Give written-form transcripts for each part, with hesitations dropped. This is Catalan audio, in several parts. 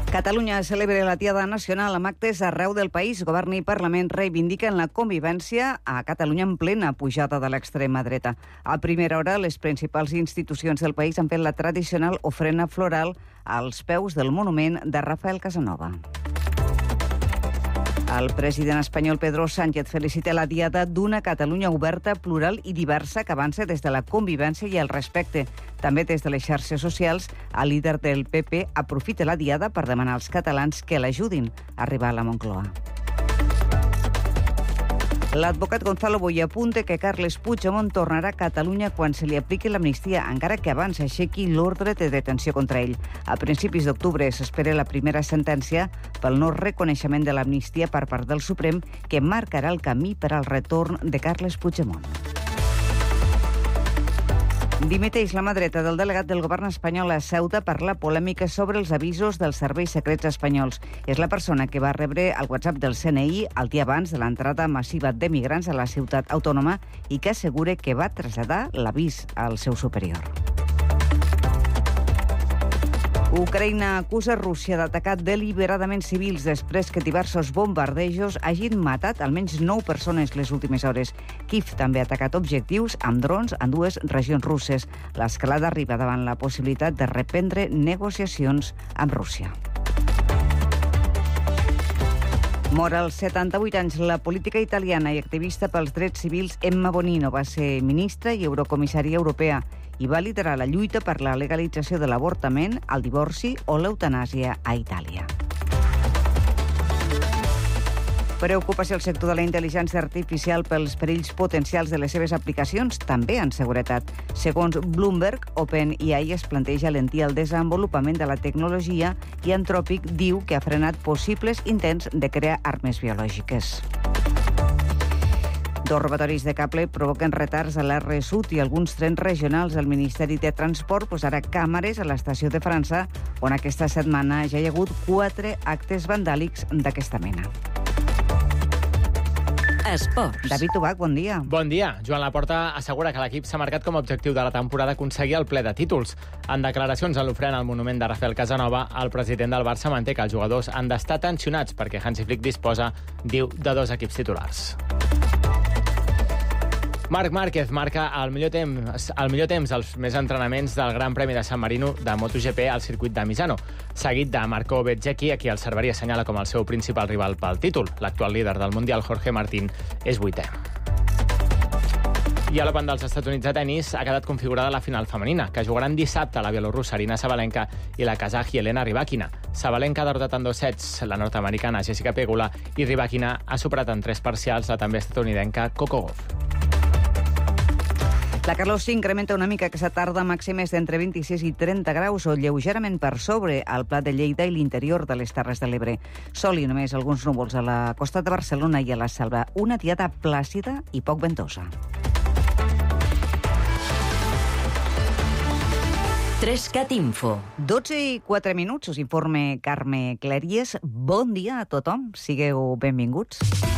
Catalunya celebra la Diada Nacional amb actes arreu del país. Govern i Parlament reivindiquen la convivència a Catalunya en plena pujada de l'extrema dreta. A primera hora, les principals institucions del país han fet la tradicional ofrena floral als peus del monument de Rafael Casanova. El president espanyol Pedro Sánchez felicita la Diada d'una Catalunya oberta, plural i diversa que avança des de la convivència i el respecte. També des de les xarxes socials, el líder del PP aprofita la Diada per demanar als catalans que l'ajudin a arribar a la Moncloa. L'advocat Gonzalo Boye apunta que Carles Puigdemont tornarà a Catalunya quan se li apliqui l'amnistia, encara que abans aixequi l'ordre de detenció contra ell. A principis d'octubre s'espera la primera sentència pel no reconeixement de l'amnistia per part del Suprem, que marcarà el camí per al retorn de Carles Puigdemont. Dimiteix la mà dreta del delegat del govern espanyol a Ceuta per la polèmica sobre els avisos dels serveis secrets espanyols. És la persona que va rebre el WhatsApp del CNI el dia abans de l'entrada massiva de migrants a la ciutat autònoma i que assegura que va traslladar l'avís al seu superior. Ucraïna acusa Rússia d'atacar deliberadament civils després que diversos bombardejos hagin matat almenys 9 persones les últimes hores. Kiev també ha atacat objectius amb drons en 2 regions russes. L'escalada arriba davant la possibilitat de reprendre negociacions amb Rússia. Mor als 78 anys la política italiana i activista pels drets civils Emma Bonino. Va ser ministra i eurocomissària europea i va liderar la lluita per la legalització de l'avortament, el divorci o l'eutanàsia a Itàlia. Preocupació al sector de la intel·ligència artificial pels perills potencials de les seves aplicacions, també en seguretat. Segons Bloomberg, OpenAI es planteja alentir el desenvolupament de la tecnologia i Anthropic diu que ha frenat possibles intents de crear armes biològiques. 2 robatoris de cable provoquen retards a l'R-Sud i alguns trens regionals. El Ministeri de Transport posarà càmeres a l'estació de França, on aquesta setmana ja hi ha hagut 4 actes vandàlics d'aquesta mena. Esports. David Ubach, bon dia. Bon dia. Joan Laporta assegura que l'equip s'ha marcat com a objectiu de la temporada aconseguir el ple de títols. En declaracions a l'ofrena al monument de Rafael Casanova, el president del Barça manté que els jugadors han d'estar tensionats perquè Hansi Flick disposa, diu, de 2 equips titulars. Marc Márquez marca el millor temps als més entrenaments del Gran Premi de San Marino de MotoGP al circuit de Misano, seguit de Marco Bezzecchi, a qui el Cerveria assenyala com el seu principal rival pel títol. L'actual líder del Mundial, Jorge Martín, és 8è. I a l'Open dels Estats Units de tennis ha quedat configurada la final femenina, que jugaran dissabte la bielorrussa Arina Sabalenka i la kazaji Elena Rybakina. Sabalenka ha derrotat en 2 sets la nord-americana Jessica Pegula i Rybakina ha superat en 3 parcials la també estatunidenca Coco Gauff. La calor s'incrementa una mica aquesta tarda, màximes d'entre 26 i 30 graus o lleugerament per sobre al Pla de Lleida i l'interior de les Terres de l'Ebre. Sol i només alguns núvols a la costa de Barcelona i a la Selva. Una diada plàcida i poc ventosa. 3CAT Info. 12 i 4 minuts, us informe Carme Clèries. Bon dia a tothom, sigueu benvinguts.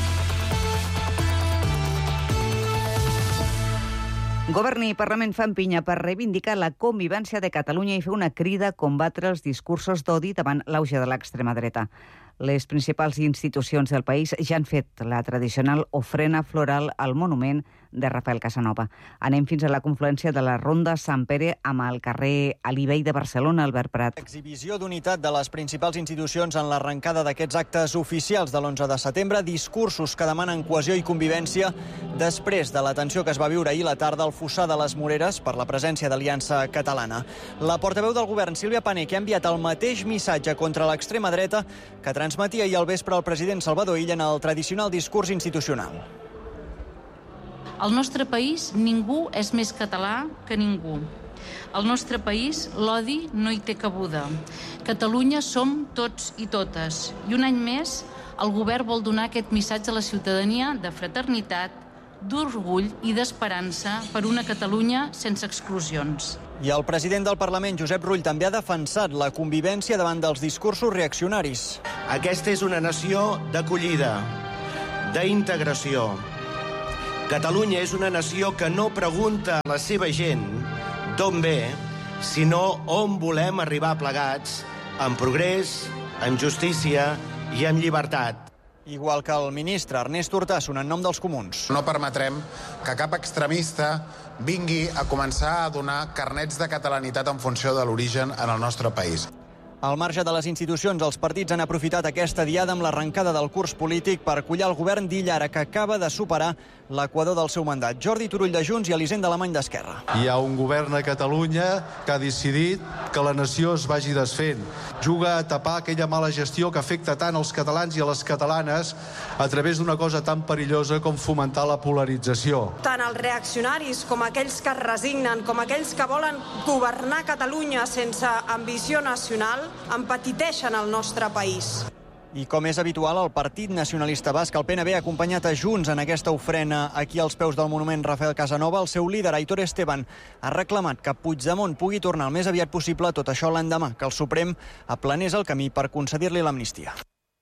Govern i Parlament fan pinya per reivindicar la convivència de Catalunya i fer una crida a combatre els discursos d'odi davant l'auge de l'extrema dreta. Les principals institucions del país ja han fet la tradicional ofrena floral al monument de Rafael Casanova. Anem fins a la confluència de la Ronda Sant Pere amb el carrer Alibey de Barcelona, Albert Prat. Exhibició d'unitat de les principals institucions en l'arrencada d'aquests actes oficials de l'11 de setembre, discursos que demanen cohesió i convivència després de la tensió que es va viure ahir la tarda al Fossar de les Moreres per la presència d'Aliança Catalana. La portaveu del govern, Sílvia Pané, que ha enviat el mateix missatge contra l'extrema dreta que transmetia ahir al vespre el president Salvador Illa en el tradicional discurs institucional. Al nostre país ningú és més català que ningú. Al nostre país l'odi no hi té cabuda. Catalunya som tots i totes. I un any més el govern vol donar aquest missatge a la ciutadania de fraternitat, d'orgull i d'esperança per una Catalunya sense exclusions. I el president del Parlament, Josep Rull, també ha defensat la convivència davant dels discursos reaccionaris. Aquesta és una nació d'acollida, d'integració. Catalunya és una nació que no pregunta a la seva gent d'on ve, sinó on volem arribar plegats, en progrés, amb justícia i amb llibertat. Igual que el ministre Ernest Urtasun en nom dels comuns. No permetrem que cap extremista vingui a començar a donar carnets de catalanitat en funció de l'origen en el nostre país. Al marge de les institucions, els partits han aprofitat aquesta diada amb l'arrencada del curs polític per acollar el govern d'Illa Ara, que acaba de superar l'equador del seu mandat. Jordi Turull de Junts i Elisenda Alemany d'Esquerra. Hi ha un govern a Catalunya que ha decidit que la nació es vagi desfent. Juga a tapar aquella mala gestió que afecta tant els catalans i a les catalanes a través d'una cosa tan perillosa com fomentar la polarització. Tant els reaccionaris com aquells que es resignen, com aquells que volen governar Catalunya sense ambició nacional, empetiteixen el nostre país. I com és habitual, el Partit Nacionalista Basc, el PNB, ha acompanyat a Junts en aquesta ofrena aquí als peus del monument Rafael Casanova. El seu líder, Aitor Esteban, ha reclamat que Puigdemont pugui tornar el més aviat possible, tot això l'endemà que el Suprem aplanés el camí per concedir-li l'amnistia.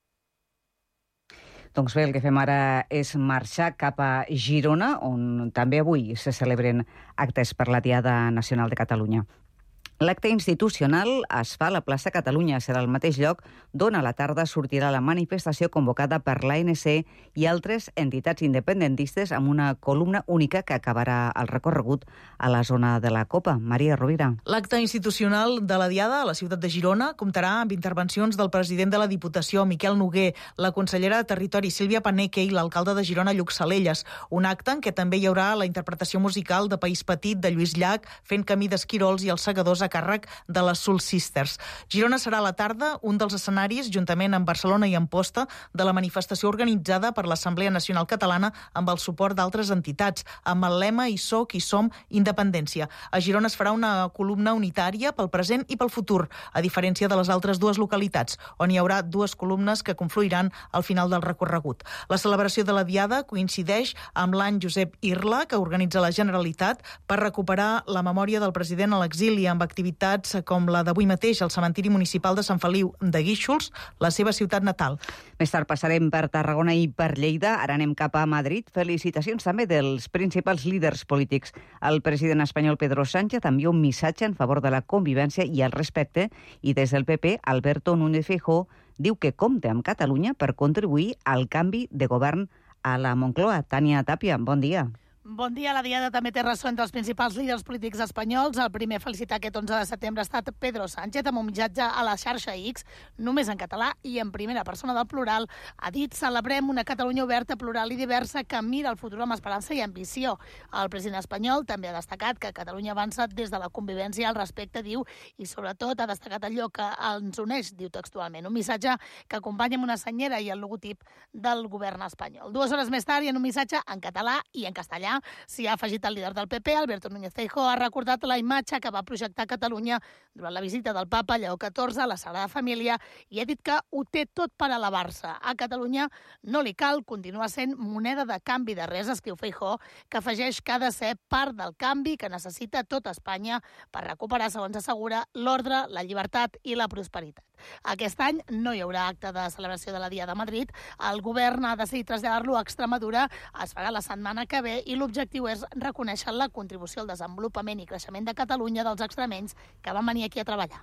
Doncs bé, el que fem ara és marxar cap a Girona, on també avui se celebren actes per la Diada Nacional de Catalunya. L'acte institucional es fa a la plaça Catalunya. Serà el mateix lloc d'on a la tarda sortirà la manifestació convocada per l'ANC i altres entitats independentistes amb una columna única que acabarà el recorregut a la zona de la Copa. Maria Rovira. L'acte institucional de la Diada a la ciutat de Girona comptarà amb intervencions del president de la Diputació, Miquel Noguer, la consellera de Territori, Sílvia Paneque, i l'alcalde de Girona, Lluc Salelles. Un acte en què també hi haurà la interpretació musical de País Petit de Lluís Llach, Fent camí d'Esquirols i els segadors a càrrec de les Soul Sisters. Girona serà a la tarda un dels escenaris, juntament amb Barcelona i Amposta, de la manifestació organitzada per l'Assemblea Nacional Catalana amb el suport d'altres entitats, amb el lema Hi soc, hi som, independència. A Girona es farà una columna unitària pel present i pel futur, a diferència de les altres dues localitats, on hi haurà dues columnes que confluiran al final del recorregut. La celebració de la Diada coincideix amb l'any Josep Irla, que organitza la Generalitat per recuperar la memòria del president a l'exili amb activitats com la d'avui mateix al cementiri municipal de Sant Feliu de Guíxols, la seva ciutat natal. Més tard passarem per Tarragona i per Lleida. Ara anem cap a Madrid. Felicitacions també dels principals líders polítics. El president espanyol Pedro Sánchez envia un missatge en favor de la convivència i el respecte, i des del PP, Alberto Núñez Feijóo diu que compta amb Catalunya per contribuir al canvi de govern a la Moncloa. Tània Tàpia, bon dia. Bon dia. La Diada també té ressò entre els principals líders polítics espanyols. El primer a felicitar aquest 11 de setembre ha estat Pedro Sánchez, amb un missatge a la xarxa X, només en català i en primera persona del plural. Ha dit: celebrem una Catalunya oberta, plural i diversa que mira el futur amb esperança i ambició. El president espanyol també ha destacat que Catalunya avança des de la convivència al respecte, diu, i sobretot ha destacat allò que ens uneix, diu textualment. Un missatge que acompanya amb una senyera i el logotip del govern espanyol. 2 hores més tard, i en un missatge en català i en castellà, s'hi ha afegit el líder del PP, Alberto Núñez Feijóo, ha recordat la imatge que va projectar Catalunya durant la visita del papa Lleó XIV a la Sagrada Família i ha dit que ho té tot per elevar-se. A Catalunya no li cal continuar sent moneda de canvi de res, escriu Feijóo, que afegeix que ha de ser part del canvi que necessita tota Espanya per recuperar, segons assegura, l'ordre, la llibertat i la prosperitat. Aquest any no hi haurà acte de celebració de la Diada a Madrid. El govern ha decidit traslladar-lo a Extremadura. Es farà la setmana que ve i l'objectiu és reconèixer la contribució al desenvolupament i creixement de Catalunya dels extremenys que van venir aquí a treballar.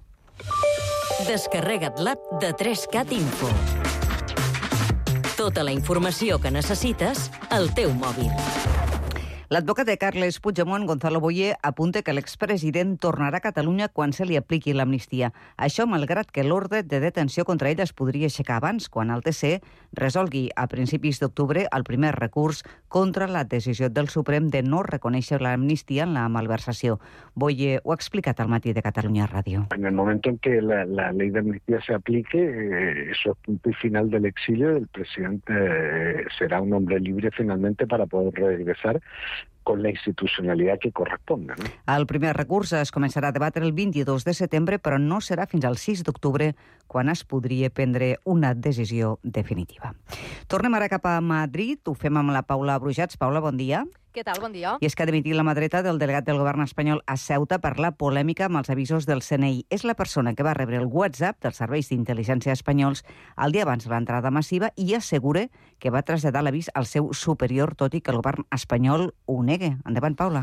Descarrega't l'app de 3CAT Info. Tota la informació que necessites al teu mòbil. L'advocat de Carles Puigdemont, Gonzalo Boye, apunta que l'expresident tornarà a Catalunya quan se li apliqui l'amnistia. Això malgrat que l'ordre de detenció contra ell es podria aixecar abans, quan el TC resolgui a principis d'octubre el primer recurs contra la decisió del Suprem de no reconèixer l'amnistia en la malversació. Boye ho ha explicat al matí de Catalunya Ràdio. En el momento en que la ley de amnistía se aplique, eso es punto y final del exilio. El presidente será un hombre libre finalmente para poder regresar con la institucionalitat que corresponda. No? El primer recurs es començarà a debatre el 22 de setembre, però no serà fins al 6 d'octubre, quan es podria prendre una decisió definitiva. Tornem ara cap a Madrid, ho fem amb la Paula Brujats. Paula, bon dia. Què tal? Bon dia. I és que ha dimitit la mà dreta del delegat del govern espanyol a Ceuta per la polèmica amb els avisos del CNI. És la persona que va rebre el WhatsApp dels serveis d'intel·ligència espanyols el dia abans de l'entrada massiva i assegura que va traslladar l'avís al seu superior, tot i que el govern espanyol ho nega. Endavant, Paula.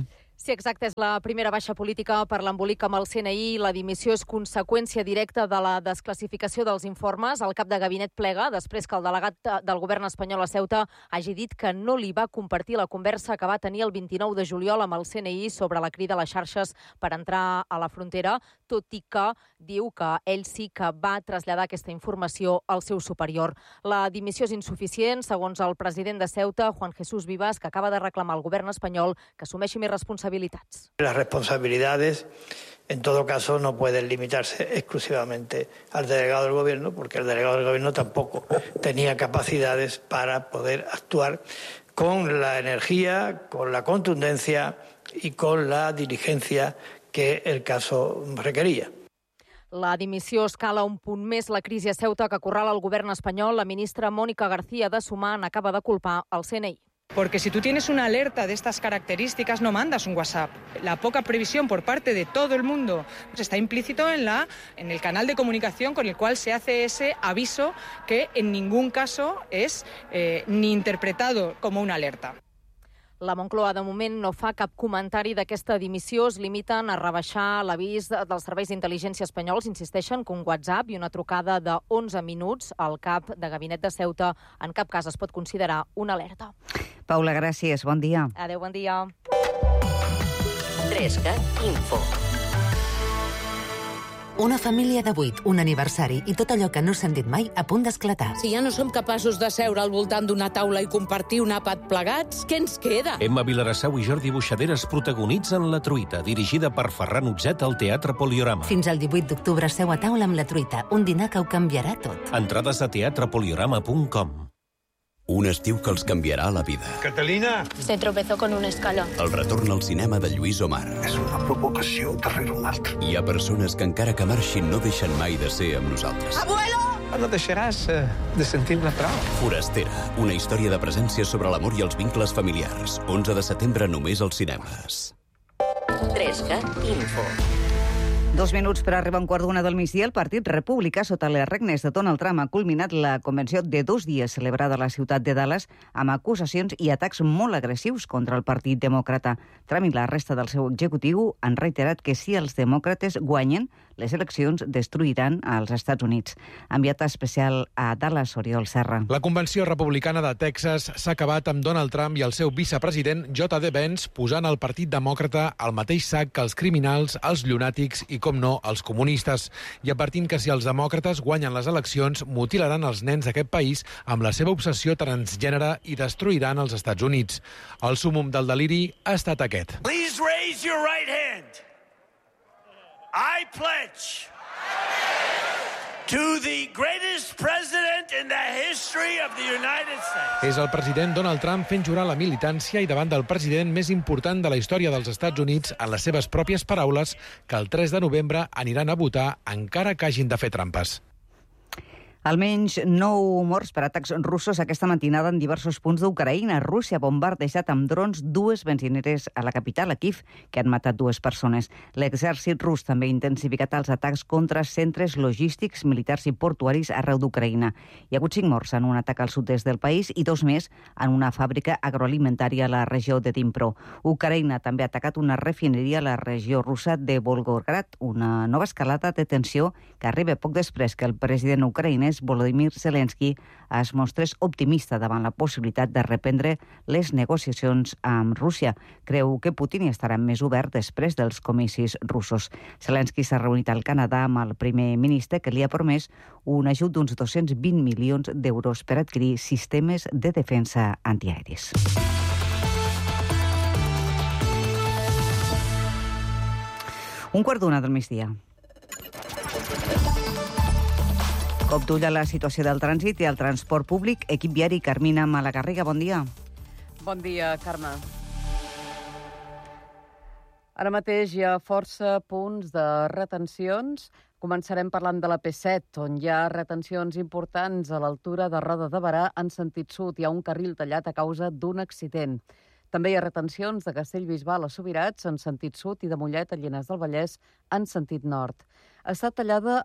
Sí, exacte, és la primera baixa política per l'embolic amb el CNI. La dimissió és conseqüència directa de la desclassificació dels informes. El cap de gabinet plega després que el delegat del govern espanyol a Ceuta hagi dit que no li va compartir la conversa que va tenir el 29 de juliol amb el CNI sobre la crida a les xarxes per entrar a la frontera, tot i que diu que ell sí que va traslladar aquesta informació al seu superior. La dimissió és insuficient, segons el president de Ceuta, Juan Jesús Vivas, que acaba de reclamar al govern espanyol que assumeixi més responsabilitats. Las responsabilidades, en todo caso, no pueden limitarse exclusivamente al delegado del Gobierno, porque el delegado del Gobierno tampoco tenía capacidades para poder actuar con la energía, con la contundencia y con la diligencia que el caso requería. La dimissió escala un punt més la crisi a Ceuta que acorrala el govern espanyol. La ministra Mónica García de Sumar acaba de culpar el CNI. Porque si tú tienes una alerta de estas características, no mandas un WhatsApp. La poca previsión por parte de todo el mundo está implícito en el canal de comunicación con el cual se hace ese aviso que en ningún caso es ni interpretado como una alerta. La Moncloa, de moment, no fa cap comentari d'aquesta dimissió. Es limiten a rebaixar l'avís dels serveis d'intel·ligència espanyols. Insisteixen que un WhatsApp i una trucada de 11 minuts al cap de gabinet de Ceuta en cap cas es pot considerar una alerta. Paula, gràcies. Bon dia. Adéu, bon dia. 3CAT Info. Una família de 8, un aniversari i tot allò que no s'han dit mai a punt d'esclatar. Si ja no som capaços de seure al voltant d'una taula i compartir un àpat plegats, què ens queda? Emma Vilarassau i Jordi Buixaderes protagonitzen La Truita, dirigida per Ferran Utzet al Teatre Poliorama. Fins al 18 d'octubre seu a taula amb La Truita, un dinar que ho canviarà tot. Entrades a teatrepoliorama.com. Un estiu que els canviarà la vida. Catalina! Se tropezó con un escalón. El retorn al cinema de Lluís Omar. És una provocació darrere una altra. Hi ha persones que encara que marxin no deixen mai de ser amb nosaltres. ¡Abuelo! No deixaràs de sentir-ne prou. Forastera, una història de presència sobre l'amor i els vincles familiars. 11 de setembre només als cinemes. 3CAT Info. 2 minuts per arribar a un quart d'una del migdia. El Partit Republicà, sota les regnes de Donald Trump, ha culminat la convenció de 2 dies celebrada a la ciutat de Dallas amb acusacions i atacs molt agressius contra el Partit Demòcrata. Trump i la resta del seu executiu han reiterat que si els demòcrates guanyen, les eleccions destruiran als Estats Units. Enviat especial a Dallas, Oriol Serra. La convenció republicana de Texas s'ha acabat amb Donald Trump i el seu vicepresident J.D. Vance posant el Partit Demòcrata al mateix sac que els criminals, els llunàtics i, com no, els comunistes, i advertint que si els demòcrates guanyen les eleccions, mutilaran els nens d'aquest país amb la seva obsessió transgènere i destruiran els Estats Units. El súmmum del deliri ha estat aquest. Please raise your right hand. I pledge to the greatest president in the history of the United States. És el president Donald Trump fent jurar la militància i davant del president més important de la història dels Estats Units, en les seves pròpies paraules, que el 3 de novembre aniran a votar encara que hagin de fer trampes. Almenys 9 morts per atacs russos aquesta matinada en diversos punts d'Ucraïna. Rússia ha bombardejat amb drons 2 benzineres a la capital, a Kiev, que han matat 2 persones. L'exèrcit rus també ha intensificat els atacs contra centres logístics, militars i portuaris arreu d'Ucraïna. Hi ha hagut 5 morts en un atac al sud-est del país i 2 més en una fàbrica agroalimentària a la regió de Dnipro. Ucraïna també ha atacat una refineria a la regió russa de Volgograd, una nova escalada de tensió que arriba poc després que el president ucraïnès Volodymyr Zelensky es mostrés optimista davant la possibilitat de reprendre les negociacions amb Rússia. Creu que Putin hi estarà més obert després dels comicis russos. Zelensky s'ha reunit al Canadà amb el primer ministre, que li ha promès un ajut d'uns 220 milions d'euros per adquirir sistemes de defensa antiaeris. Un quart d'una del migdia. Cop d'ull a la situació del trànsit i el transport públic. Equip viari, Carmina Malagarriga, bon dia. Bon dia, Carme. Ara mateix hi ha força punts de retencions. Començarem parlant de la P7, on hi ha retencions importants a l'altura de Roda de Berà en sentit sud. Hi ha un carril tallat a causa d'un accident. També hi ha retencions de Castellbisbal a Subirats en sentit sud i de Mollet a Llinars del Vallès en sentit nord. Està tallada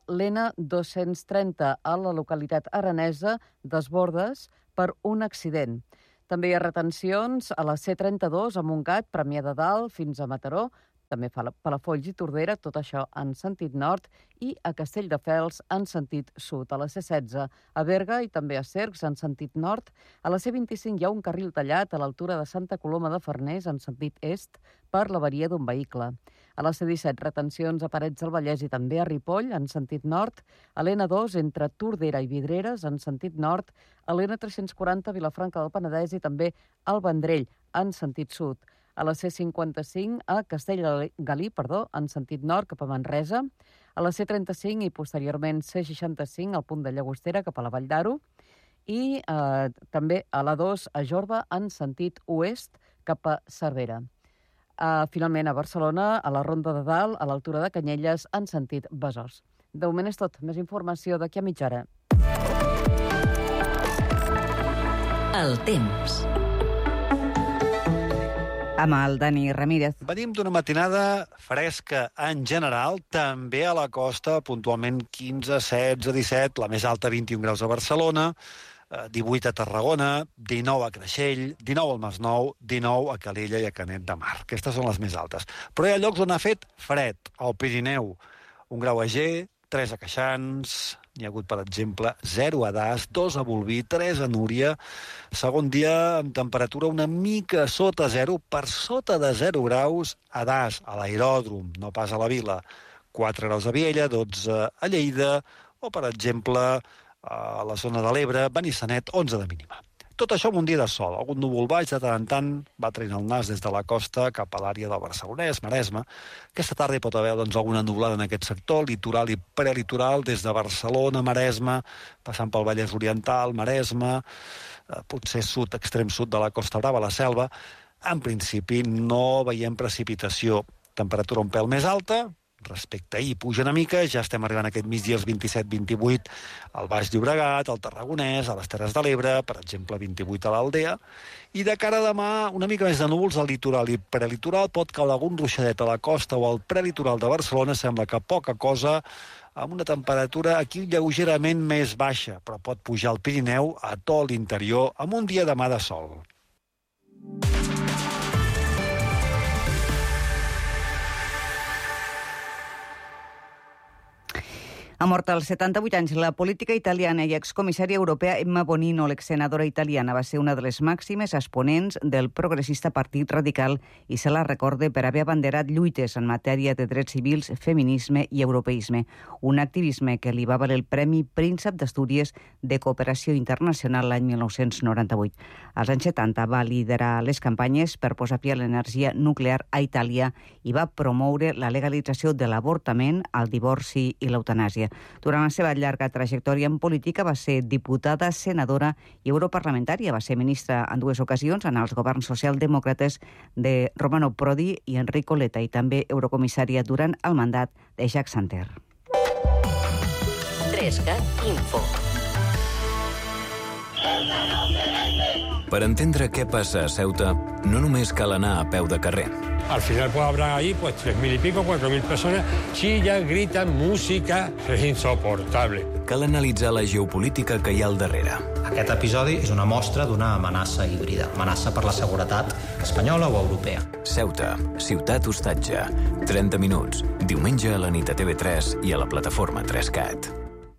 l'N230 a la localitat aranesa d'Esbordes per un accident. També hi ha retencions a la C32 a Montgat, Premià de Dalt, fins a Mataró, també Palafolls i Tordera, tot això en sentit nord, i a Castelldefels en sentit sud. A la C16 a Berga i també a Cercs en sentit nord. A la C25 hi ha un carril tallat a l'altura de Santa Coloma de Farners en sentit est per l'avaria d'un vehicle. A la C17 retencions a Parets del Vallès i també a Ripoll en sentit nord. A l'N2 entre Tordera i Vidreres en sentit nord. A l'N340 a Vilafranca del Penedès i també al Vendrell en sentit sud. A la C55 a Castellgalí, en sentit nord cap a Manresa, a la C35 i posteriorment C65 al punt de Llagostera cap a la Vall d'Aro i també a l'A2 a Jorba en sentit oest cap a Cervera. Finalment a Barcelona, a la Ronda de Dalt, a l'altura de Canyelles en sentit Besòs. De moment és tot. Més informació d'aquí a mitja hora. El temps. Amb el Dani Ramírez. Venim d'una matinada fresca en general, també a la costa, puntualment 15, 16, 17, la més alta 21 graus a Barcelona, 18 a Tarragona, 19 a Creixell, 19 al Masnou, 19 a Calella i a Canet de Mar. Aquestes són les més altes. Però hi ha llocs on ha fet fred. Al Pirineu, 1 grau a Ger, 3 a Queixans, n'hi ha hagut, per exemple, 0 a Das, 2 a Bolvir, 3 a Núria. Segon dia amb temperatura una mica sota 0, per sota de 0 graus a Das, a l'aeròdrom, no pas a la vila. 4 graus a Viella, 12 a Lleida, o, per exemple, a la zona de l'Ebre, Benissanet, 11 de mínima. Tot això amb un dia de sol. Algun núvol baix de tant en tant va traient el nas des de la costa cap a l'àrea del Barcelonès, Maresme. Aquesta tarda hi pot haver alguna nublada en aquest sector, litoral i prelitoral, des de Barcelona, Maresme, passant pel Vallès Oriental, Maresme, potser sud, extrem sud de la Costa Brava, la Selva. En principi no veiem precipitació. Temperatura un pèl més alta, respecte a ahir puja una mica, ja estem arribant aquest migdia als 27-28 al Baix Llobregat, al Tarragonès, a les Terres de l'Ebre, per exemple 28 a l'Aldea, i de cara a demà una mica més de núvols al litoral i prelitoral, pot caure algun ruixadet a la costa o al prelitoral de Barcelona, sembla que poca cosa, amb una temperatura aquí lleugerament més baixa, però pot pujar al Pirineu a tot l'interior amb un dia demà de sol. Ha mort als 78 anys la política italiana i excomissària europea Emma Bonino, l'exsenadora italiana. Va ser una de les màximes exponents del progressista Partit Radical i se la recorda per haver abanderat lluites en matèria de drets civils, feminisme i europeisme. Un activisme que li va valer el Premi Príncep d'Astúries de Cooperació Internacional l'any 1998. Als anys 70 va liderar les campanyes per posar fi a l'energia nuclear a Itàlia i va promoure la legalització de l'avortament, el divorci i l'eutanàsia. Durant la seva llarga trajectòria en política va ser diputada, senadora i europarlamentària. Va ser ministra en 2 ocasions en els governs socialdemòcrates de Romano Prodi i Enrico Letta i també eurocomissària durant el mandat de Jacques Santer. 3CAT Info. Per entendre què passa a Ceuta, no només cal anar a peu de carrer. Al final pues habrá ahí 3.000 y pico, 4.000 personas, chillan, gritan, música, es insoportable. Cal analitzar la geopolítica que hi ha al darrere. Aquest episodi és una mostra d'una amenaça híbrida, amenaça per la seguretat espanyola o europea. Ceuta, ciutat hostatge, 30 minuts, diumenge a la nit a TV3 i a la plataforma 3CAT.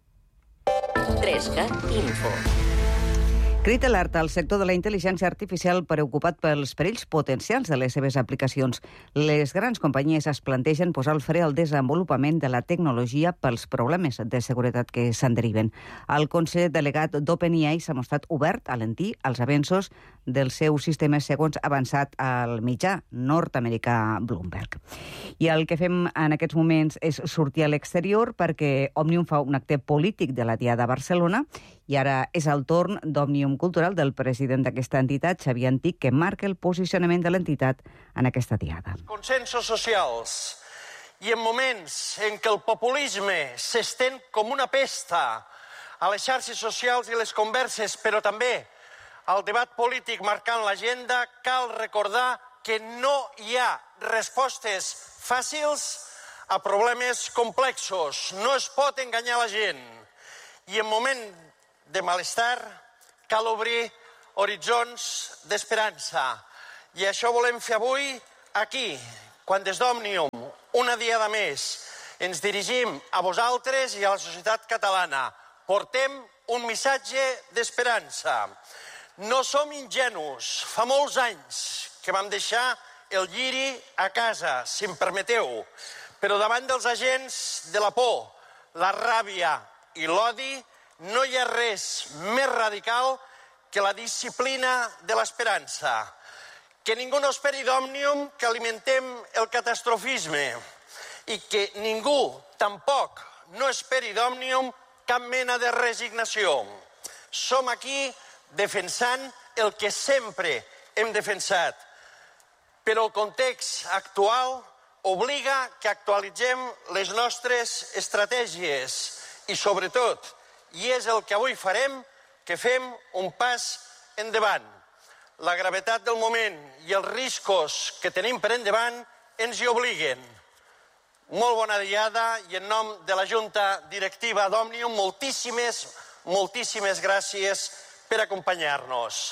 3CAT Info. Crida alerta al sector de la intel·ligència artificial preocupat pels perills potencials de les seves aplicacions. Les grans companyies es plantegen posar el fre al desenvolupament de la tecnologia pels problemes de seguretat que se'n deriven. El conseller delegat d'OpenAI s'ha mostrat obert a alentir els avenços dels seus sistemes, segons avançat al mitjà nord-americà Bloomberg. I el que fem en aquests moments és sortir a l'exterior perquè Òmnium fa un acte polític de la Diada a Barcelona i ara és el torn d'Òmnium Cultural del president d'aquesta entitat, Xavier Antic, que marca el posicionament de l'entitat en aquesta diada. Consensos socials i en moments en què el populisme s'estén com una pesta a les xarxes socials i les converses, però també al debat polític marcant l'agenda, cal recordar que no hi ha respostes fàcils a problemes complexos. No es pot enganyar la gent. I en moment de malestar cal obrir horitzons d'esperança. I això volem fer avui aquí, quan des d'Òmnium, una diada més, ens dirigim a vosaltres i a la societat catalana. Portem un missatge d'esperança. No som ingenus. Fa molts anys que vam deixar el lliri a casa, si em permeteu. Però davant dels agents de la por, la ràbia i l'odi, no hi ha res més radical que la disciplina de l'esperança. Que ningú no esperi d'Òmnium que alimentem el catastrofisme i que ningú tampoc no esperi d'Òmnium cap mena de resignació. Som aquí defensant el que sempre hem defensat, però el context actual obliga que actualitzem les nostres estratègies i, sobretot, i és el que avui farem, que fem un pas endavant. La gravetat del moment i els riscos que tenim per endavant ens hi obliguen. Molt bona diada i en nom de la Junta Directiva d'Òmnium, moltíssimes gràcies per acompanyar-nos.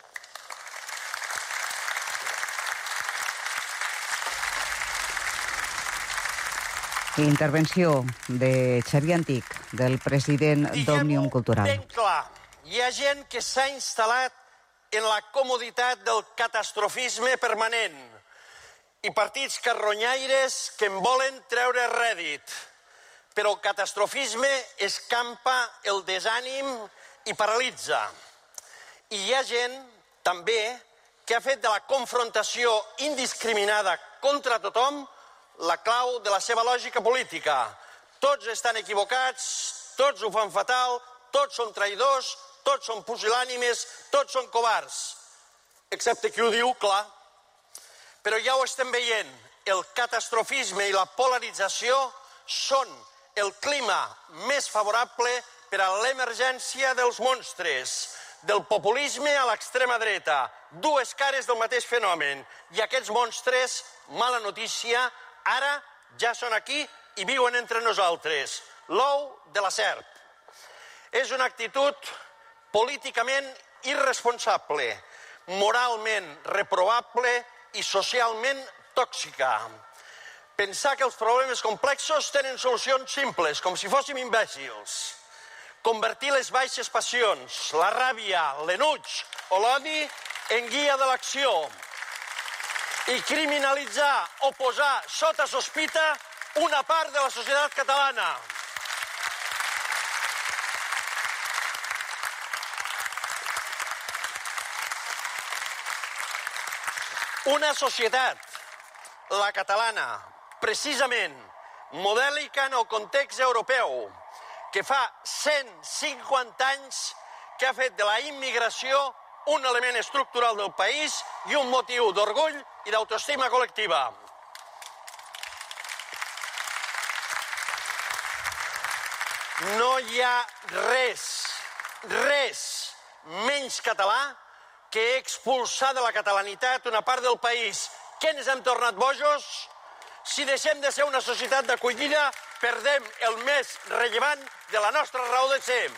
Intervenció de Xavier Antic, del president d'Òmnium Cultural. Ben clar, hi ha gent que s'ha instal·lat en la comoditat del catastrofisme permanent i partits carronyaires que en volen treure rèdit. Però el catastrofisme escampa el desànim i paralitza. I hi ha gent, també, que ha fet de la confrontació indiscriminada contra tothom la clau de la seva lògica política. Tots estan equivocats, tots ho fan fatal, tots són traïdors, tots són pusil·lànimes, tots són covards. Excepte qui ho diu, clar. Però ja ho estem veient. El catastrofisme i la polarització són el clima més favorable per a l'emergència dels monstres, del populisme a l'extrema dreta, dues cares del mateix fenomen. I aquests monstres, mala notícia, ara ja són aquí i viuen entre nosaltres. L'ou de la serp. És una actitud políticament irresponsable, moralment reprovable i socialment tòxica. Pensar que els problemes complexos tenen solucions simples, com si fóssim imbècils. Convertir les baixes passions, la ràbia, l'enuig o l'odi en guia de l'acció. I criminalitzar o posar sota sospita una part de la societat catalana. Una societat, la catalana, precisament modèlica en el context europeu, que fa 150 anys que ha fet de la immigració un element estructural del país i un motiu d'orgull i d'autoestima col·lectiva. No hi ha res menys català que expulsar de la catalanitat una part del país. Què ens hem tornat bojos? Si deixem de ser una societat d'acollida, perdem el més rellevant de la nostra raó de ser.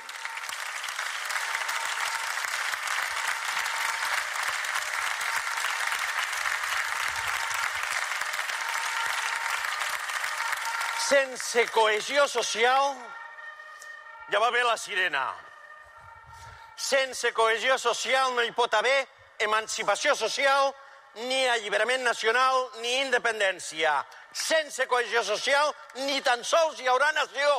Sense cohesió social, ja va bé la sirena. Sense cohesió social no hi pot haver emancipació social, ni alliberament nacional, ni independència. Sense cohesió social ni tan sols hi haurà nació.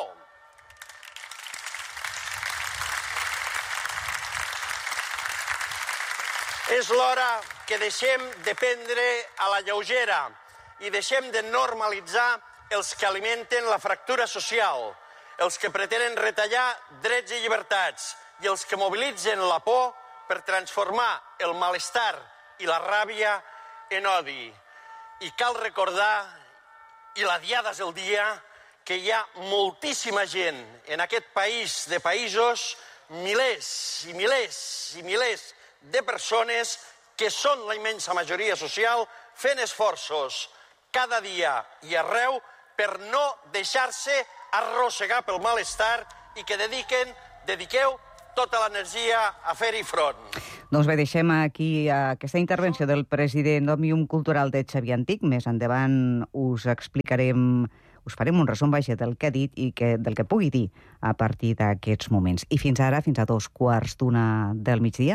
És l'hora que deixem de prendre a la lleugera i deixem de normalitzar els que alimenten la fractura social, els que pretenen retallar drets i llibertats i els que mobilitzen la por per transformar el malestar i la ràbia en odi. I cal recordar, i la diada és el dia, que hi ha moltíssima gent en aquest país de països, milers i milers i milers de persones que són la immensa majoria social, fent esforços cada dia i arreu per no deixar-se arrossegar pel malestar i que dediqueu tota l'energia a fer-hi front. Doncs bé, deixem aquí aquesta intervenció del president d'Òmnium Cultural de Xavier Antich. Més endavant us farem un resum del que ha dit i del que pugui dir a partir d'aquests moments. I fins ara, fins a 2:15 del migdia.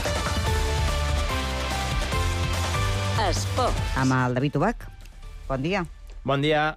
Esport. Amb el David Ubach. Bon dia. Bon dia.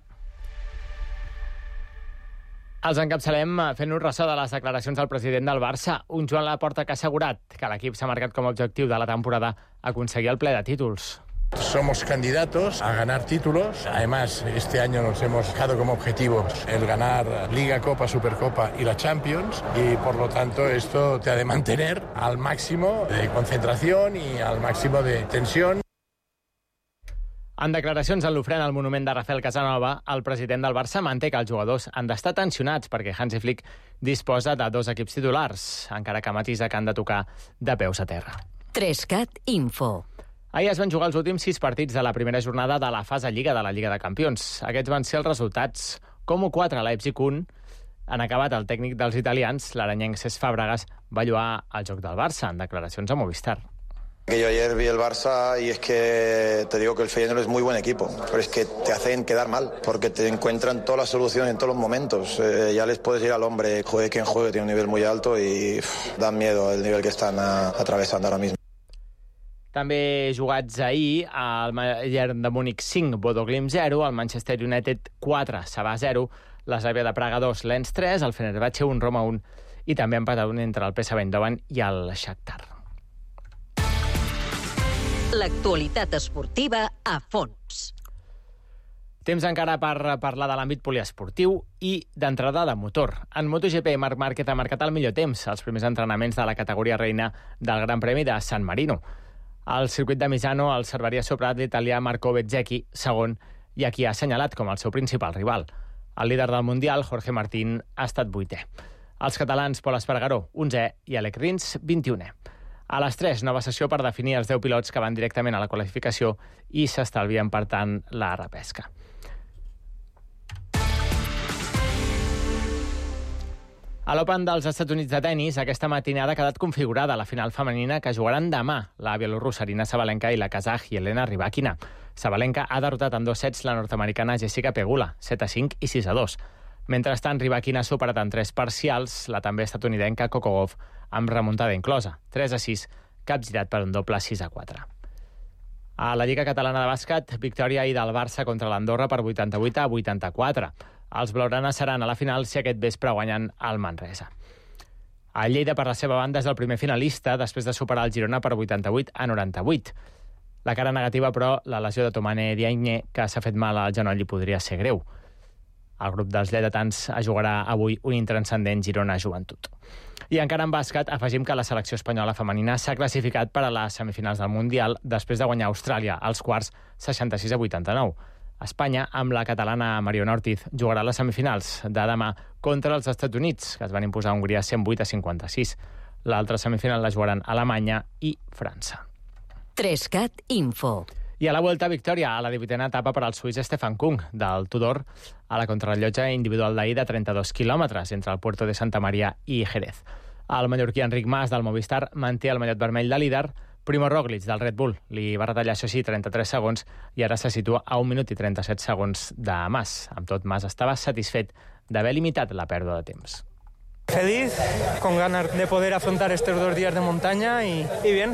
Els encapçalem fent un ressò de les declaracions del president del Barça, un Joan Laporta que ha assegurat que l'equip s'ha marcat com a objectiu de la temporada aconseguir el ple de títols. Somos candidatos a ganar títulos. Además, este año nos hemos fijado como objetivo el ganar Liga, Copa, Supercopa y la Champions. Y, por lo tanto, esto te ha de mantener al máximo de concentración y al máximo de tensión. En declaracions en l'ofrena al monument de Rafael Casanova, el president del Barça manté que els jugadors han d'estar tensionats perquè Hansi Flick disposa de 2 equips titulars, encara que matisa que han de tocar de peus a terra. 3CAT Info. Ahir es van jugar els últims 6 partits de la primera jornada de la fase Lliga de la Lliga de Campions. Aquests van ser els resultats. Como 4, Leipzig 1. En acabat, el tècnic dels italians, l'aranyenc Cesc Fàbregas, va lloar el joc del Barça en declaracions a Movistar. Que yo ayer vi el Barça y es que te digo que el Feyenoord es muy buen equipo, pero es que te hacen quedar mal, porque te encuentran todas las soluciones en todos los momentos. Ya les puedes ir al hombre, juegue quien juegue, tiene un nivel muy alto y dan miedo el nivel que están atravesando ahora mismo. També jugats ahir, el Bayern de Múnich 5, Bodo Glimt 0, el Manchester United 4, Sabah 0, la Slavia de Praga 2, Lens 3, el Fenerbahce 1, Roma 1 i també empatat un entre el PSV Eindhoven i el Shakhtar. L'actualitat esportiva a fons. Temps encara per parlar de l'àmbit poliesportiu i d'entrada de motor. En MotoGP, Marc Márquez ha marcat el millor temps als primers entrenaments de la categoria reina del Gran Premi de San Marino. Al circuit de Misano el servaria sobre l'italià Marco Bezzecchi, segon, i a qui ha assenyalat com el seu principal rival. El líder del Mundial, Jorge Martín, ha estat 8è. Els catalans Pol Espargaró, 11è, i Alec Rins, 21è. A les 3, nova sessió per definir els 10 pilots que van directament a la qualificació i s'estalvien, per tant, la repesca. A l'Open dels Estats Units de tenis, aquesta matinada ha quedat configurada la final femenina que jugaran demà la bielorrussa Arina Sabalenka i la kazaj Yelena Rybakina. Sabalenka ha derrotat en 2 sets la nord-americana Jessica Pegula, 7-5 i 6-2. Mentrestant, Rybakina ha superat en 3 parcials la també estatunidenca Coco Gauff, amb remuntada inclosa, 3-6, capgirat per un doble 6-4. A la Lliga Catalana de Bàsquet, victòria ahir del Barça contra l'Andorra per 88-84. Els blaugranes seran a la final si aquest vespre guanyen el Manresa. El Lleida, per la seva banda, és el primer finalista després de superar el Girona per 88-98. La cara negativa, però, la lesió de Tomane Diagne, que s'ha fet mal al genoll i podria ser greu. El grup dels lleidatans jugarà avui un intranscendent Girona Joventut. I encara en bàsquet, afegim que la selecció espanyola femenina s'ha classificat per a les semifinals del Mundial després de guanyar Austràlia als quarts 66-89. Espanya, amb la catalana Mariona Ortiz, jugarà a les semifinals de demà contra els Estats Units, que es van imposar a Hongria 108-56. L'altra semifinal la jugaran Alemanya i França. 3CAT Info. I a la Vuelta, victòria a la 18a etapa per al suís Stefan Kung, del Tudor, a la contrarrellotge individual d'ahir de 32 quilòmetres entre el Puerto de Santa Maria i Jerez. El mallorquí Enric Mas, del Movistar, manté el mallot vermell de líder. Primo Roglic, del Red Bull, li va retallar, això sí, 33 segons i ara se situa a 1 minut i 37 segons de Mas. Amb tot, Mas estava satisfet d'haver limitat la pèrdua de temps. Feliz, con ganas de poder afrontar estos 2 días de montaña y bien.